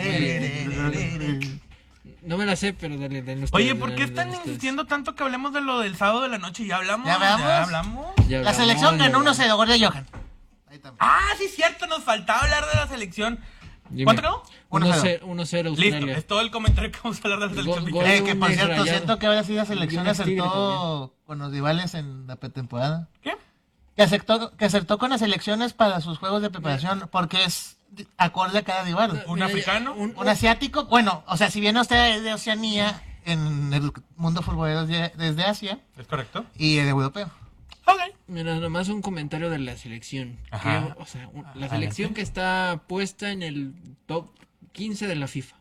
No me la sé, pero dale, dale. Oye, ¿por qué están insistiendo tanto que hablemos de lo del sábado de la noche? ¿Ya hablamos? ¿Ya hablamos? ¿Ya hablamos? Ya hablamos, la selección ganó uno cero, gol de Johan. Ahí también. Ah, sí, cierto, nos faltaba hablar de la selección. Dime. ¿Cuánto quedó? uno cero Australia. Listo, es todo el comentario que vamos a hablar de la selección. Go, eh, que por cierto, rayado. Siento que ahora sí la selección acertó con los rivales en la pretemporada. ¿Qué? Que acertó, que acertó con las selecciones para sus juegos de preparación, porque es acorde a cada rival. ¿Un africano? Un, un asiático. Bueno, o sea, si bien usted es de Oceanía, en el mundo futbolero desde Asia. ¿Es correcto? Y el europeo. Okay. Mira, nomás un comentario de la selección. Que, o sea, un, la selección que está puesta en el top quince de la FIFA.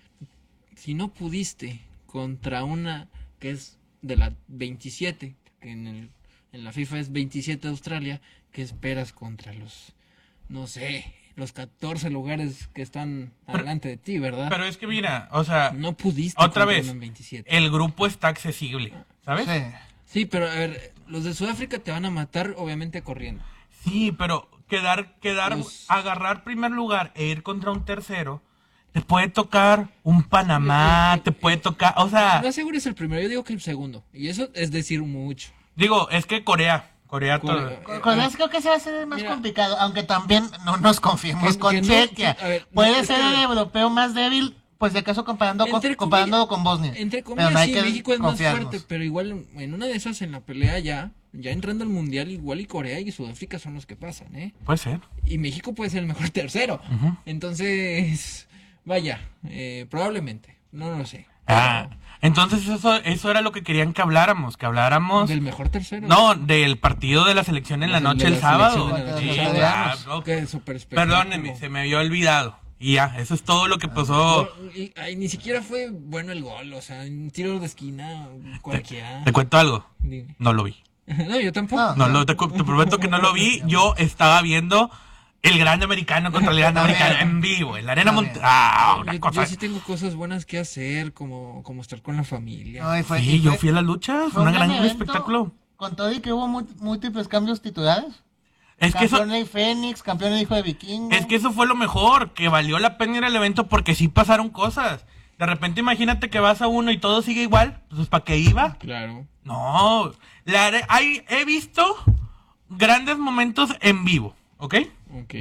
Si no pudiste contra una que es de la veintisiete, que en, el, en la FIFA es veintisiete de Australia, ¿qué esperas contra los, no sé, los catorce lugares que están pero, adelante de ti, verdad? Pero es que mira, o sea, no pudiste otra vez, veintisiete. El grupo está accesible, ¿sabes? Sí. Sí, pero a ver, los de Sudáfrica te van a matar, obviamente, corriendo. Sí, pero quedar, quedar, los... agarrar primer lugar e ir contra un tercero, te puede tocar un Panamá, eh, eh, te puede tocar, o sea... No asegures el primero, yo digo que el segundo, y eso es decir mucho. Digo, es que Corea, Corea... Corea, todo... Corea creo que se va a hacer más Mira, complicado, aunque también no nos confiemos que, con que Chequia. No, ver, puede no, ser el que... europeo más débil... Pues de acaso comparando con, comparando con Bosnia. Entre comillas, no sí, México es más fuerte, pero igual en una de esas en la pelea ya, ya entrando al mundial, igual y Corea y Sudáfrica son los que pasan, ¿eh? Puede ser. Y México puede ser el mejor tercero. Uh-huh. Entonces, vaya, eh, probablemente, no lo sé. Ah, entonces eso, eso era lo que querían que habláramos, que habláramos... ¿Del mejor tercero? No, del partido de la selección en la, la noche el sábado. Sí, ya, okay. Perdónenme, se me había olvidado. Y ya, eso es todo lo que pasó. Y, ay, ni siquiera fue bueno el gol, o sea, un tiro de esquina, cualquiera. Te, te cuento algo, Dime. No lo vi. No, yo tampoco. No, no te, te prometo que no lo vi, yo estaba viendo el Grande Americano contra el Grande Americano en vivo, en la Arena Monterrey. Ah, yo, yo sí tengo cosas buenas que hacer, como, como estar con la familia. Ay, fue, sí, yo fui a la lucha, fue un gran espectáculo. Con todo y que hubo múltiples cambios titulares. Es que campeón eso, de Fénix, campeón de Hijo de Vikingo. Es que eso fue lo mejor, que valió la pena ir al evento porque sí pasaron cosas. De repente imagínate que vas a uno y todo sigue igual, pues ¿para qué iba? Claro. No, la, hay, he visto grandes momentos en vivo, ¿ok? Ok.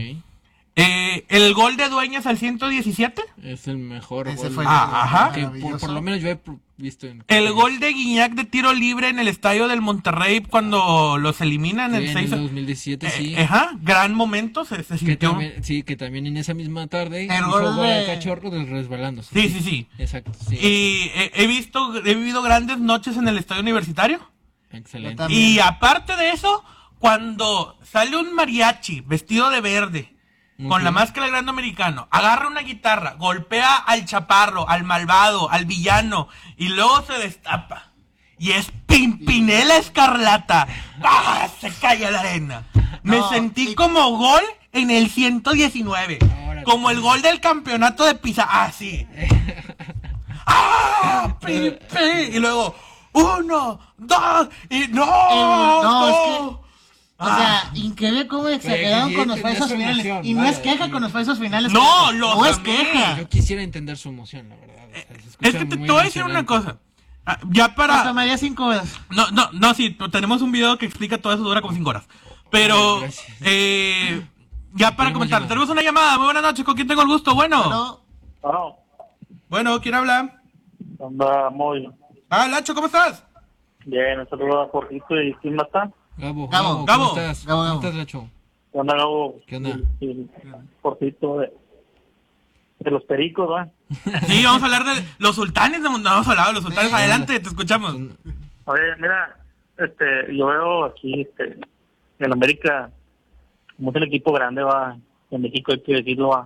Eh, el gol de Dueñas al ciento diecisiete. Es el mejor Ese gol. Fue ah, ajá. Que por, por lo menos yo he visto. En... El gol de Guiñac de tiro libre en el estadio del Monterrey cuando los eliminan. Sí, el en seis... el dos mil diecisiete, eh, sí. Ajá, gran momento. Se, se que también, sí, que también en esa misma tarde el gol de... de cachorro del resbalándose. Sí, sí, sí. Exacto. Sí. Y he, he visto, he vivido grandes noches en el estadio universitario. Excelente. Y aparte de eso, cuando sale un mariachi vestido de verde, con okay. la máscara del Grande Americano, agarra una guitarra, golpea al chaparro, al malvado, al villano, y luego se destapa. Y es Pimpinela Escarlata. ¡Ah! Se cae la arena. Me no, sentí sí. como gol en el ciento diecinueve. Ahora, como el gol del campeonato de Pisa. ¡Ah, sí! ¡Ah! ¡Pipi! Y luego, uno, dos, y no, el, no, no. Es que... O sea, increíble cómo exageraron con los falsos finales. Emoción, y no vale, es queja sí. con los falsos finales. No, lo no es queja. Yo quisiera entender su emoción, la verdad. O sea, es que te, te voy a decir una cosa. Ya para... tomaría cinco horas. No, no, no, sí, tenemos un video que explica todo eso, dura como cinco horas. Pero, eh, ya para comentar, tenemos una llamada. Muy buenas noches, ¿con quién tengo el gusto? Bueno. Bueno. Bueno, bueno ¿quién habla? Anda, muy. Ah, Lacho, ¿cómo estás? Bien, un saludo a Jorgito y ¿quién más está? Gabo, Gabo, Gabo, Gabo. ¿cómo estás? Gabo, Gabo. ¿Cómo estás, Lacho? ¿Qué onda, Gabo? ¿Qué onda? Y, y, Jorgito de, de los pericos, ¿va? Sí, vamos a hablar de los sultanes, no vamos a hablar de los sultanes. Sí, adelante, te escuchamos. Oye, mira, este, yo veo aquí, este, en América, como es el equipo grande, va, en México hay que decirlo, va.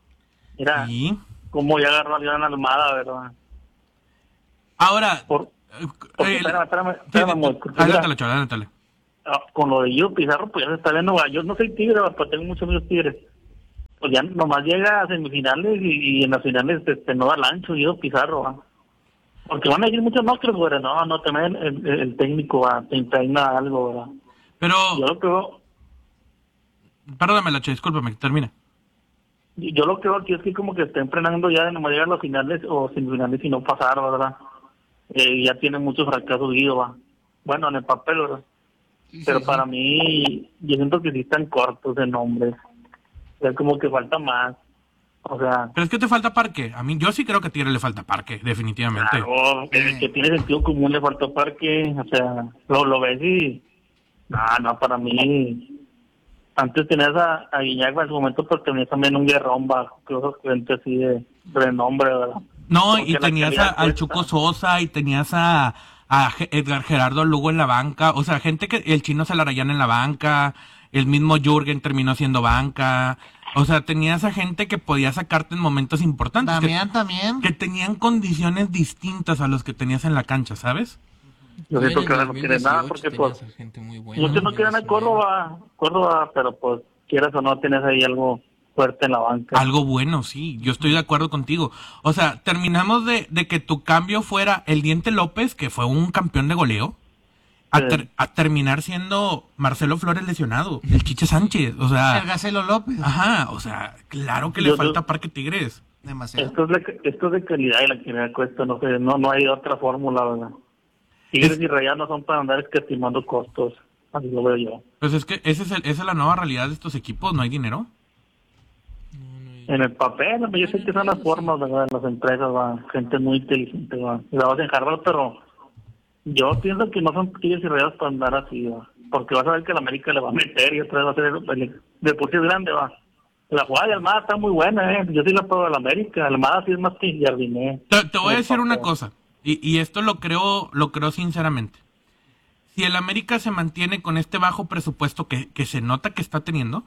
Mira, ¿Sí? cómo ya agarró a León Almada, ¿verdad? Ahora, Por... Porque, Eh, espérame, espérame, sí, espérame, sí, porque, adelántale, mira, Cholo, adelántale. ah, con lo de Guido Pizarro, pues ya se está viendo, va, yo no soy tigre, va, pero tengo muchos amigos tigres. Pues ya nomás llega a semifinales y, y en las finales este, no da el ancho Guido Pizarro, va. Porque van a decir muchos no, pero güey, no, no, también el, el, el técnico va, te impregna algo, ¿verdad? Pero, Yo lo creo, perdóname, Lacho, discúlpame, termina. yo lo creo aquí es que como que está entrenando ya de nomás llegar a las finales o semifinales y no pasar, ¿verdad? Eh, ya tiene muchos fracasos Guido, va. Bueno, en el papel, ¿verdad? Sí, Pero sí, para sí. mí, yo siento que sí están cortos de nombres. O sea, como que falta más. O sea, Pero es que te falta parque. A mí, yo sí creo que a Tigre le falta parque, definitivamente. claro, que, que tiene sentido común, le falta parque. O sea, lo, lo ves y... No, no, para mí... Antes tenías a, a Guiñac en su momento, pero tenías también un Guerrón bajo, que otros clientes así de renombre, ¿verdad? No, Porque y la tenías a- calidad al cuesta. Chuco Sosa y tenías a, a Ge- Edgar Gerardo Lugo en la banca. O sea, gente que el Chino Celarayán en la banca, el mismo Jürgen terminó siendo banca. O sea, tenías a gente que podía sacarte en momentos importantes. que- Damián también. Que, tenían condiciones distintas a los que tenías en la cancha, ¿sabes? Yo También siento en que ahora no tiene nada, dos mil porque dieciocho pues... tenías a gente muy buena, Muchos no ¿no? quieren a Córdoba, Córdoba, pero pues quieras o no, tienes ahí algo fuerte en la banca. Algo bueno, sí, yo estoy de acuerdo contigo. O sea, terminamos de, de que tu cambio fuera el Diente López, que fue un campeón de goleo, a, Sí. ter- a terminar siendo Marcelo Flores lesionado, el Chiche Sánchez, o sea, El Gacelo López. ajá, o sea, claro que le Yo- yo- falta Parque Tigres. Demasiado. Esto es, de, esto es de calidad y la calidad cuesta, no sé, no, no hay otra fórmula, ¿verdad? Tigres y Rayados no son para andar escatimando costos, así lo veo yo. Pues es que ese es el- esa es la nueva realidad de estos equipos, no hay dinero. En el papel, yo sé que son las formas, ¿verdad? En las empresas, va, gente muy inteligente, va. La vas en Harvard, pero yo pienso que no son Tigres y Rayados para andar así, va. Porque vas a ver que la América le va a meter y otra vez va a ser el, de por sí es grande, va. La jugada de Almada está muy buena, ¿eh? Yo sí la puedo de la América. Almada sí es más que Jardiné. Te, te voy a En el decir una papel. cosa, y, y esto lo creo, lo creo sinceramente. Si el América se mantiene con este bajo presupuesto que, que se nota que está teniendo,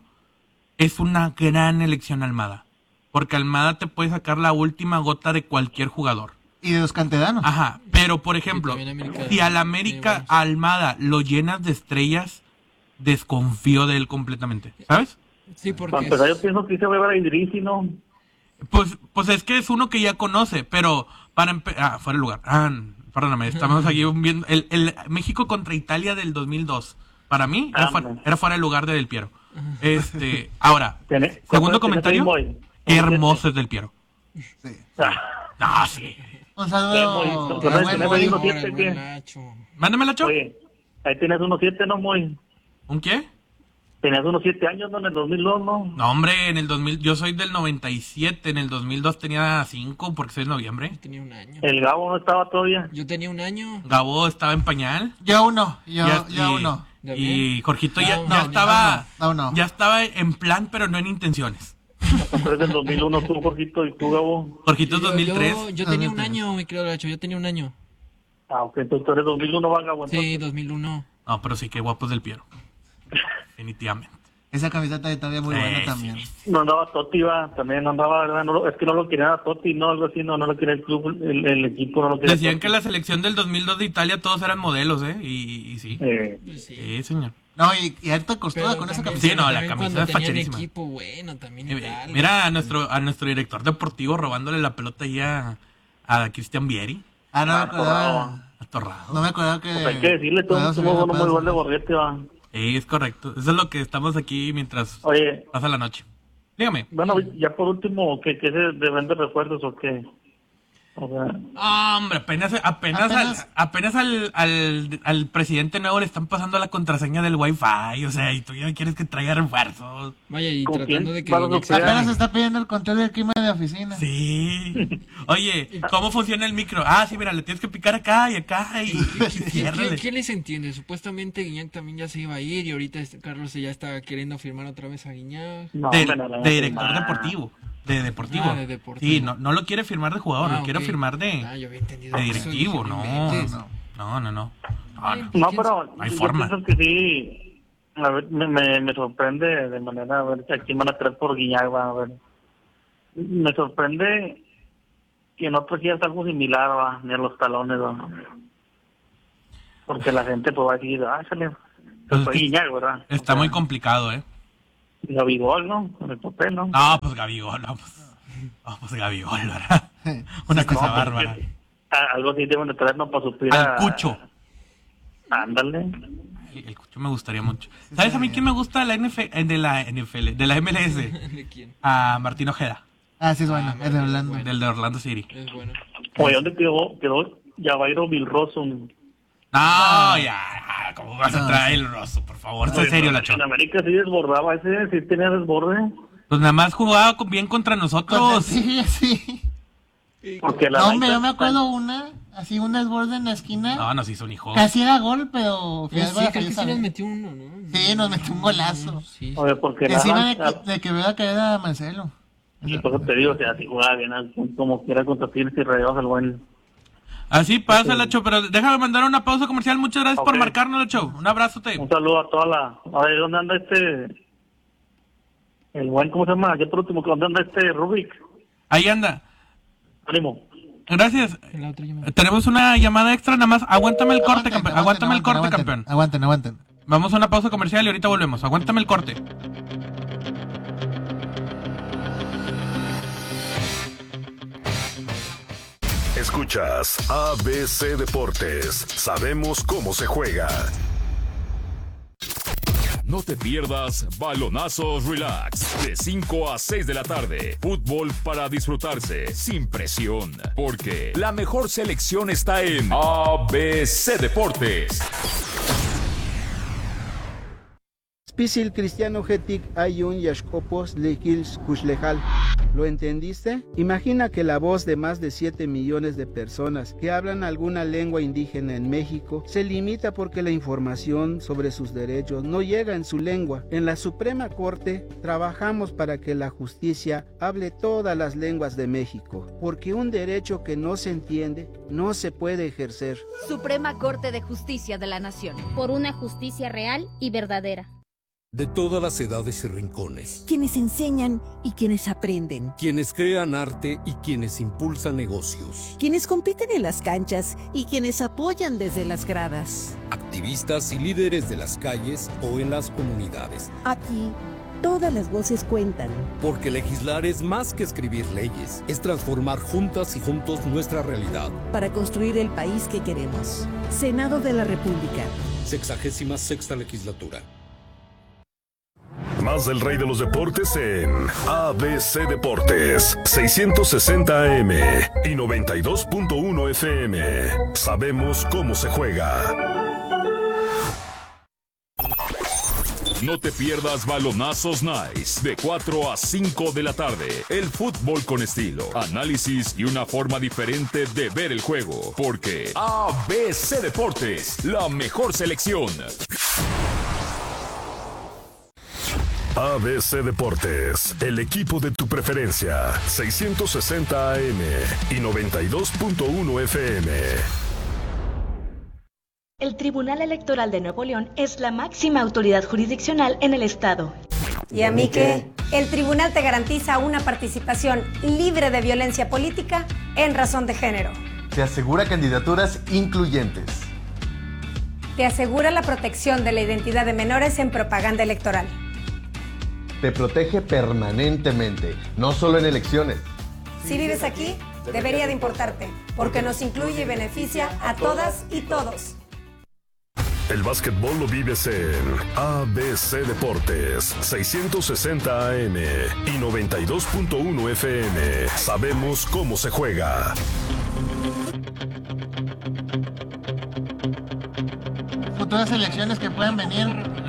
es una gran elección Almada. Porque Almada te puede sacar la última gota de cualquier jugador. Y de los canteranos. Ajá, pero por ejemplo, también América si al tiene América buenos. a Almada lo llenas de estrellas, desconfío de él completamente, ¿sabes? Sí, Para porque empezar, es- yo pienso que se va a ver a Idrisi, ¿no? Pues, pues es que es uno que ya conoce, pero para empezar... Ah, fuera de lugar. Ah, perdóname, estamos aquí viendo... El, el México contra Italia del dos mil dos. Para mí, era, Ah, fuera, no. era fuera de lugar de Del Piero. Este, ahora, Tiene- segundo ¿cuántos comentario. tiene Moy? Qué hermoso es Del Piero. Sí. Ah, Ah, sí. Un Qué saludo. bonito. a Qué buen bonito. Moy. Uno Ahora, siete, el ¿qué? buen Nacho. Mándame la cho. Oye, ahí tienes unos siete, ¿no, Moy? ¿Un qué? Tenías unos siete años, ¿no? En el dos mil dos, ¿no? No, hombre, en el dos mil... Yo soy del noventa y siete. En el dos mil dos tenía cinco porque soy de noviembre. Yo tenía un año. El Gabo no estaba todavía. Yo tenía un año. Gabo estaba en pañal. Yo uno. Yo, Ya- yo y- uno. Y Jorgito ya, No, ya no, estaba... no, no. Ya estaba en plan, pero no en intenciones. Entonces, del dos mil uno tú, Jorgito, y tú, Gabo. Jorgito es Yo- dos mil tres. Yo, yo tenía un dos mil tres. año, mi querido Nacho. Yo tenía un año. Ah, ok, entonces tú eres dos mil uno, va, Gabo. entonces. Sí, dos mil uno. No, pero sí, qué guapo es Del Piero. Definitivamente. Esa camiseta está bien muy Eh, buena sí, también. sí. No andaba Totti, va, también no andaba, ¿verdad? No, lo- es que no lo quería a Totti, no, algo así, no, no lo quería el club, el, el equipo no lo quería. Decían Totti. que la selección del dos mil dos de Italia todos eran modelos, ¿eh? Y, y sí. Eh, Pues sí. Sí, señor. No, y, y harta costura Pero con esa también- Sí, camiseta. no, la también camisa cuando es tenían facherísima. equipo bueno también Eh, Italia. Mira a nuestro, a nuestro director deportivo robándole la pelota ahí a, a Cristian Vieri. Ah, no me Ah, acordaba. Atorrado. No me acordaba que. pues hay que decirle, todo Podemos somos subir uno la muy buen de plaza. Borghetti, va. Sí, es correcto. Eso es lo que estamos aquí mientras Oye, pasa la noche. Dígame. bueno, ya por último, ¿qué, qué se deben de refuerzos o qué? O sea, Ah, hombre, apenas, apenas, Apenas- al, apenas al, al, al presidente nuevo le están pasando la contraseña del Wi-Fi, o sea, y tú ya quieres que traiga refuerzos. Vaya, y ¿Con tratando quién? de que Vamos a Guiñac se- operar. Apenas se está pidiendo el control del clima de oficina. Sí. Oye, ¿cómo funciona el micro? Ah, sí, mira, le tienes que picar acá y acá y, y ¿Qué, qué, ciérrale. qué les entiende? Supuestamente Guiñac también ya se iba a ir y ahorita este Carlos ya está queriendo firmar otra vez a Guiñac. no, De, hombre, no, no, de no, director no. deportivo. De deportivo. Ah, de deportivo. Sí, no, no lo quiere firmar de jugador, Ah, lo quiere ok. firmar de, Ah, yo había entendido de eso, directivo, dije, no, inventes. no, no, no, no, no, no. No, pero No hay yo forma. pienso que sí, a ver, me, me, me sorprende de manera, a ver, que aquí van a traer por Guiñac, va, a ver. Me sorprende que no trajieras algo similar, va, ni a los talones, va. porque la gente pues va a decir, ah, sale, pues fue Guiñac, ¿verdad? Está o sea, muy complicado, ¿eh? Gabigol, ¿no? Con el papel, ¿no? No, pues Gabigol, no, pues, no, pues Gabigol, ¿verdad? Una cosa no, bárbara. Porque, algo así deben de traernos para suplir al a... Cucho. Ándale. El Cucho me gustaría mucho. ¿Sabes a mí quién me gusta de la N F L, de la N F L, de la M L S? ¿De quién? A Martín Ojeda. Ah, sí es bueno, ah, es de Orlando. Bueno. Del de Orlando City. Es bueno. Oye, ¿dónde quedó, quedó Javairo Vilroso? No, ya, ¿cómo vas a traer el Rosso, por favor? Oye, En serio, la chona. En América sí desbordaba ese, sí tenía desborde. Pues nada más jugaba bien contra nosotros. Sí, sí. Porque la no, hombre, yo me acuerdo una, así un desborde en la esquina. No, nos hizo un hijo. Casi era gol, pero... Pues sí, creo que sí nos metió uno, ¿no? Sí, nos metió un golazo. Sí, sí. Oye, porque encima de, que, de que veo a caer a Marcelo. Y por eso te digo, o sea, si jugaba bien, como quiera contra Tigres y Rayados, el buen... Así pasa, Lacho, pero déjame mandar una pausa comercial. Muchas gracias okay. por marcarnos, Lacho. Un abrazo, te. Un saludo a toda la... A ver, ¿dónde anda este...? El buen, ¿cómo se llama? Ya por último, ¿dónde anda este Rubik? Ahí anda. Ánimo. Gracias. Tenemos una llamada extra, nada más. Aguántame el corte, campeón. Aguántame el corte, campeón. Aguanten, aguanten. Vamos a una pausa comercial y ahorita volvemos. Aguántame el corte. Escuchas A B C Deportes. Sabemos cómo se juega. No te pierdas Balonazos Relax, de cinco a seis de la tarde. Fútbol para disfrutarse, sin presión. Porque la mejor selección está en A B C Deportes. Spisil Cristiano Getic Ayun Yashkopos Lekils Kushlejal. ¿Lo entendiste? Imagina que la voz de más de siete millones de personas que hablan alguna lengua indígena en México se limita porque la información sobre sus derechos no llega en su lengua. En la Suprema Corte trabajamos para que la justicia hable todas las lenguas de México, porque un derecho que no se entiende no se puede ejercer. Suprema Corte de Justicia de la Nación. Por una justicia real y verdadera. De todas las edades y rincones. Quienes enseñan y quienes aprenden. Quienes crean arte y quienes impulsan negocios. Quienes compiten en las canchas y quienes apoyan desde las gradas. Activistas y líderes de las calles o en las comunidades. Aquí, todas las voces cuentan. Porque legislar es más que escribir leyes. Es transformar juntas y juntos nuestra realidad. Para construir el país que queremos. Senado de la República. Sexagésima sexta legislatura. Más del rey de los deportes en A B C Deportes, seiscientos sesenta A M y noventa y dos punto uno F M. Sabemos cómo se juega. No te pierdas Balonazos Nice, de cuatro a cinco de la tarde. El fútbol con estilo, análisis y una forma diferente de ver el juego. Porque A B C Deportes, la mejor selección. A B C Deportes, el equipo de tu preferencia, seiscientos sesenta A M y noventa y dos punto uno F M. El Tribunal Electoral de Nuevo León es la máxima autoridad jurisdiccional en el estado. ¿Y a mí qué? El tribunal te garantiza una participación libre de violencia política en razón de género. Te asegura candidaturas incluyentes. Te asegura la protección de la identidad de menores en propaganda electoral. Te protege permanentemente, no solo en elecciones. Si vives aquí, debería de importarte, porque nos incluye y beneficia a todas y todos. El básquetbol lo vives en A B C Deportes, seiscientos sesenta A M y noventa y dos punto uno F M. Sabemos cómo se juega. Futuras elecciones que puedan venir.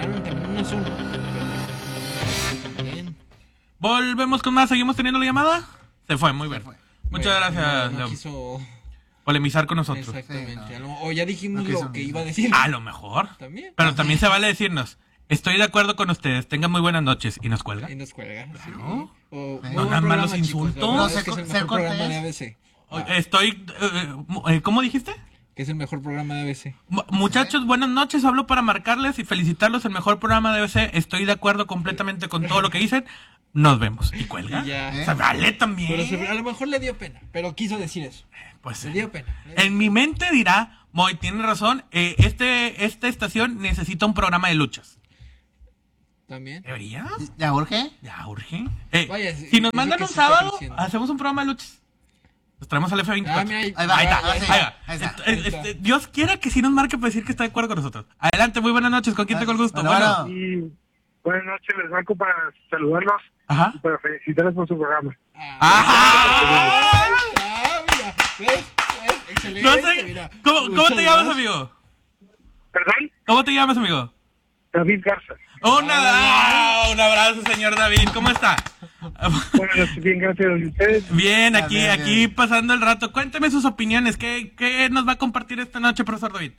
Volvemos con más, seguimos teniendo la llamada. Se fue, muy bien. Fue. Muchas bueno, gracias. No, no quiso polemizar con nosotros. Exactamente. Sí, no. O ya dijimos no lo que iba a decir. A lo mejor. ¿También? Pero también se vale decirnos, estoy de acuerdo con ustedes, tengan muy buenas noches. ¿Y nos cuelga? Y nos cuelga. Claro. Sí. O, no dan malos insultos. No, sé, es que es el mejor programa de A B C. Estoy... Eh, ¿Cómo dijiste? Que es el mejor programa de A B C. Muchachos, buenas noches. Hablo para marcarles y felicitarlos. El mejor programa de A B C. Estoy de acuerdo completamente con todo lo que dicen. Nos vemos. ¿Y cuelga? Y ya. ¿Eh? O sea, vale también. Pero se, a lo mejor le dio pena, pero quiso decir eso. Pues le dio pena. Le dio en pena. mi mente dirá, Moy, tiene razón. Eh, este, esta estación necesita un programa de luchas. ¿También? ¿Debería? ¿Ya urge? Ya urge. Eh, Vaya, si nos mandan que un se está sábado, creciendo. hacemos un programa de luchas. Nos traemos al F veinticuatro. Ah, mira, ahí- ahí, va, ahí está, ahí va, ahí sí, va. ahí está. Este, este, Dios quiera que sí nos marque para decir que está de acuerdo con nosotros. Adelante, muy buenas noches. ¿Con quién tengo el gusto? Bueno, Bueno. bueno. Y buenas noches, les marco para saludarlos Ajá. y para felicitarles por su programa. Ajá. Ah, mira, ¿ves? ¿Ves? Excelente, No sé, mira. ¿cómo, cómo Muchas te llamas, gracias. amigo? ¿Perdón? ¿Cómo te llamas, amigo? David Garza. Un, ah, un abrazo, señor David. ¿Cómo está? Buenas noches, bien, gracias a ustedes. Bien, aquí, bien, aquí bien. pasando el rato. Cuénteme sus opiniones. ¿Qué, qué nos va a compartir esta noche, profesor David?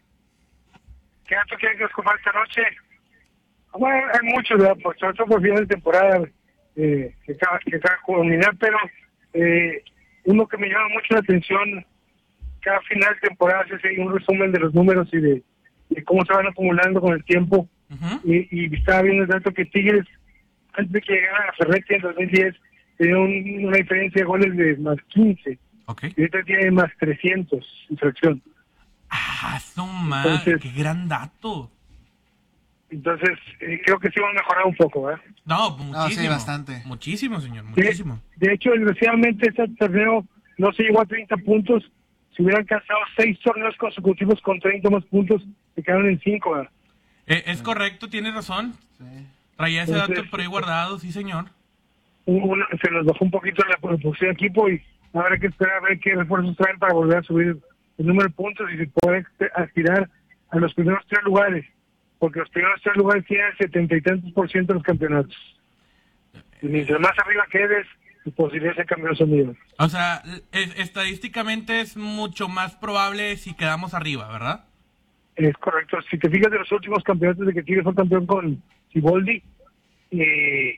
¿Qué dato quieren que os comparta esta noche? Bueno, hay muchos, ¿verdad? Por sobre todo por final de temporada eh, que acaba que acaba de culminar, pero eh, uno que me llama mucho la atención, cada final de temporada se hace un resumen de los números y de, de cómo se van acumulando con el tiempo. Uh-huh. Y, y estaba viendo el dato que Tigres, antes de que llegara a Ferretti en dos mil diez, tenía un- una diferencia de goles de más quince. Ok. Y ahorita tiene más trescientos, infracción. Ah, su madre, Entonces- qué gran dato. Entonces, eh, creo que sí hemos mejorado un poco, ¿verdad? No, muchísimo. sí, bastante. Muchísimo, señor, De, muchísimo. de hecho, desgraciadamente, este torneo no se llegó a treinta puntos. Si hubieran alcanzado seis torneos consecutivos con treinta más puntos, se quedaron en cinco, ¿verdad? Eh, es correcto, tiene razón. Traía ese Entonces- dato por ahí guardado, sí, señor. Un- una- se nos bajó un poquito la producción de equipo y habrá que esperar a ver qué refuerzos traen para volver a subir el número de puntos y se puede aspirar a los primeros tres lugares, porque los primeros tres lugares tienen el setenta y tantos por ciento de los campeonatos. Y mientras más arriba quedes, tus posibilidades de campeón son mayores. O sea, es- estadísticamente es mucho más probable si quedamos arriba, ¿verdad? Es correcto. Si te fijas de los últimos campeonatos de que Tigres fue campeón con Siboldi, eh,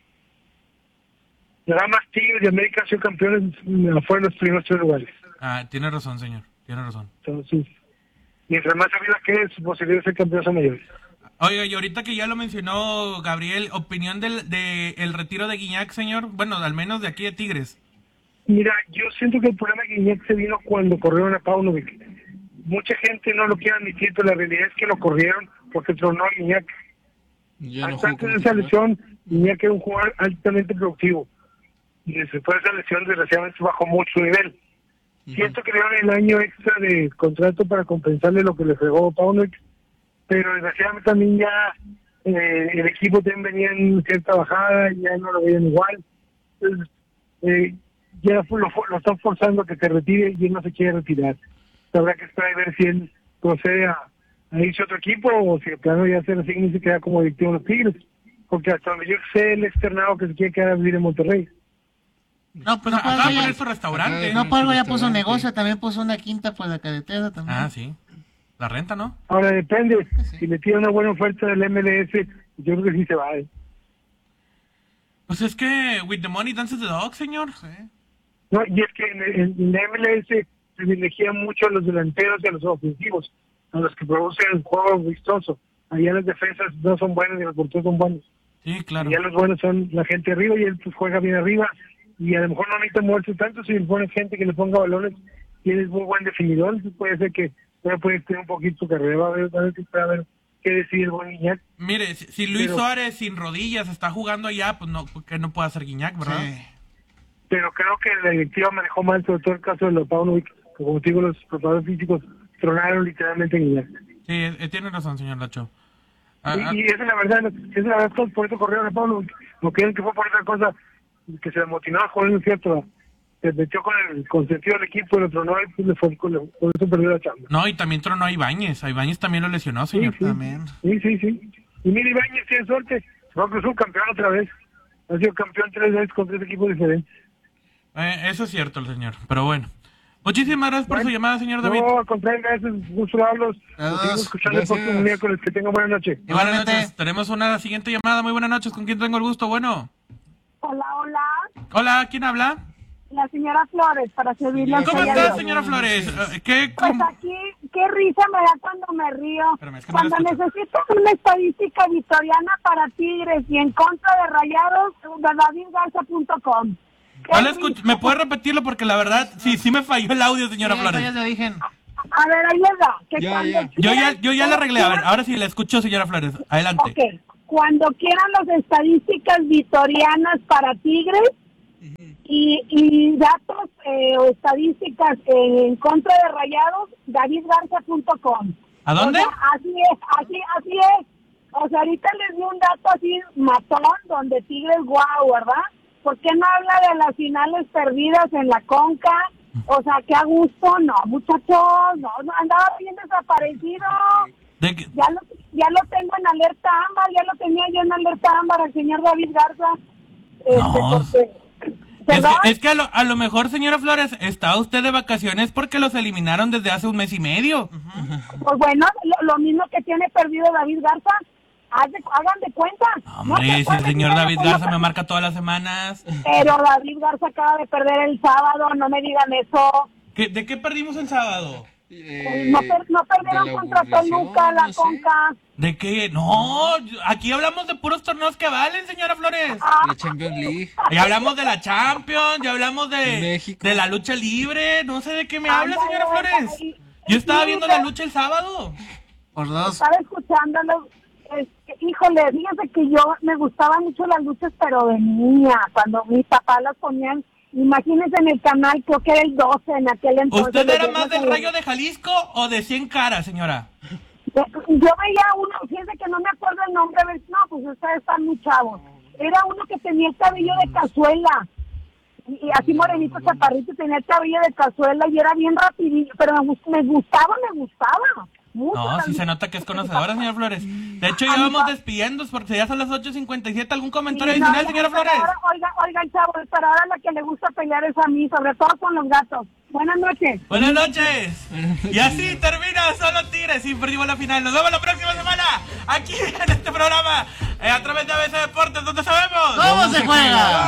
nada más Tigres y América han sido campeones, mm, fueron los primeros tres lugares. Ah, tiene razón, señor, tiene razón. Entonces, mientras más arriba quedes, sus posibilidades de ser campeón son mayores. Oiga, y ahorita que ya lo mencionó Gabriel, opinión del de el retiro de Guiñac, señor. Bueno, al menos de aquí de Tigres. Mira, yo siento que el problema de Guiñac se vino cuando corrieron a Paunovic. Mucha gente no lo quiere admitir, pero la realidad es que lo corrieron porque tronó a Guiñac. Ya no Hasta jugó antes como de esa titular. lesión, Guiñac era un jugador altamente productivo. Y después de esa lesión, desgraciadamente, bajó mucho su nivel. Siento que le dieron el año extra de contrato para compensarle lo que le fregó Paunovic, pero desgraciadamente también ya eh, el equipo también venía en cierta bajada, ya no lo veían igual. Entonces, eh, ya fue- lo, lo están forzando a que se retire y él no se quiere retirar. Habrá que esperar y ver si él procede a, a irse a otro equipo o si el plano ya se resigna y se queda como directivo de los Tigres. Porque hasta donde yo sé, el externado que se quiere quedar a vivir en Monterrey. No, pues No, no por acaba algo de ya, poner su restaurante. no por algo ya puso negocio, también puso una quinta por la carretera también. Ah, sí. La renta, ¿no? Ahora depende, si le tira una buena oferta del M L S, yo creo que sí se va. ¿eh? Pues es que with the money dances the dog, señor. No, y es que en el, en el M L S privilegia mucho a los delanteros y a los ofensivos, a los que producen el juego vistoso. Allá las defensas no son buenas y los porteros son buenos. Sí, claro. Allá los buenos son la gente arriba y él pues juega bien arriba y a lo mejor no necesita moverse tanto si le pones gente que le ponga balones y él es muy buen definidor, entonces puede ser que pueda poder tener un poquito su carrera, va a ver, va a ver, que espera a ver qué decide el buen Guiñac. Mire, si, si Luis Pero- Suárez sin rodillas está jugando allá, pues no, que no puede hacer Guiñac, ¿verdad? Pero creo que la directiva manejó mal, sobre todo el caso de los Paunovic, que como te digo, los preparadores físicos tronaron literalmente en Guiñac. Sí, eh, tiene razón, señor Lacho. Ah, ah, Y, y esa es la verdad, ¿no? Esa es la verdad, todos por eso corrieron a Paunovic, no creen que fue por otra cosa, que se motivó a jugar, no es cierto, ¿no? Se metió con el consentido del equipo y lo tronó y pues le fue, con- por eso perdió la chamba. no, y también tronó a Ibáñez. A Ibáñez también lo lesionó, Sí, señor. sí. Sí, sí, sí. Y mira, Ibáñez tiene suerte. Se va a cruzar un campeón otra vez. Ha sido campeón tres veces con tres equipos diferentes. Eh, eso es cierto, el señor. Pero bueno. Muchísimas gracias por Bueno, su llamada, señor David. No, al contrario, gracias. Gusto hablos. Seguimos escuchando el próximo miércoles. Que tengan buena noche. Y buenas noches. Tenemos una siguiente llamada. Muy buenas noches. ¿Con quién tengo el gusto? Bueno. Hola, hola. Hola, ¿quién habla? La señora Flores, para servirle. ¿Cómo está, señora Flores? Eh, ¿Qué, Pues cómo- aquí, qué risa me da cuando me río. Espérame, es que no Cuando la escucho. necesitas una estadística victoriana para Tigres y en contra de Rayados, de david garza punto com. No la escucho. ¿Me puede repetirlo? Porque la verdad, sí, sí me falló el audio, señora Sí, Flores. ya te dije. A ver, ahí les da. Que Ya, cuando ya. Yo quieran- ya, yo ya la arreglé. A ver, ahora sí la escucho, señora Flores. Adelante. Ok, cuando quieran las estadísticas vitorianas para Tigres y, y datos eh, o estadísticas en contra de Rayados, david garza punto com. ¿A dónde? O sea, así es, así, así es. O sea, ahorita les di un dato así matón, donde Tigres, guau, ¿verdad? ¿Por qué no habla de las finales perdidas en la Conca? O sea, qué a gusto, no, muchachos, no, no andaba bien desaparecido. ¿De qué? Ya lo, ya lo tengo en alerta ámbar, ya lo tenía yo en alerta ámbar al señor David Garza. Este, No. porque, Es ¿verdad? que, es que a, lo, a lo mejor, señora Flores, está usted de vacaciones porque los eliminaron desde hace un mes y medio. Pues bueno, lo, lo mismo que tiene perdido David Garza, haz de- hagan de cuenta. ¿No Hombre, se si el acuerdan señor que David ya Garza no- me marca todas las semanas. Pero David Garza acaba de perder el sábado, no me digan eso. ¿Qué- ¿De qué perdimos el sábado? Eh, no, per- no perdieron contra Toluca, la Conca. ¿De qué? No, aquí hablamos de puros torneos que valen, señora Flores. La Champions League. Ya hablamos de la Champions, ya hablamos de, México. de la lucha libre. No sé de qué me habla, Ándale, señora Flores. y- Yo estaba sí, viendo pero- la lucha el sábado. Por dos. Estaba escuchándolo. Es que, híjole, fíjese que yo me gustaban mucho las luchas, pero de niña, cuando mi papá las ponían. Imagínense en el canal, creo que era el doce en aquel entonces. ¿Usted era los más del viernes Rayo de Jalisco o de cien caras, señora? Yo veía uno, fíjense que no me acuerdo el nombre, a ver, no, pues ustedes están muy chavos. Era uno que tenía el cabello de cazuela, y, y así morenito, chaparrito, y tenía el cabello de cazuela y era bien rapidillo, pero me, gust- me gustaba, me gustaba. Mucho No, la sí lucha. se nota que es conocedora, señora Flores. De hecho, ya vamos despidiendo porque ya son las ocho cincuenta y siete. ¿Algún comentario Sí, no, adicional, señora pero Flores? ahora, oiga, oigan, chavos, pero ahora la que le gusta pelear es a mí, sobre todo con los gatos. Buenas noches. Buenas noches. Y así termina Solo Tigres y perdimos la final. Nos vemos la próxima semana aquí en este programa, eh, a través de A B C Deportes, donde sabemos ¿Cómo se juega?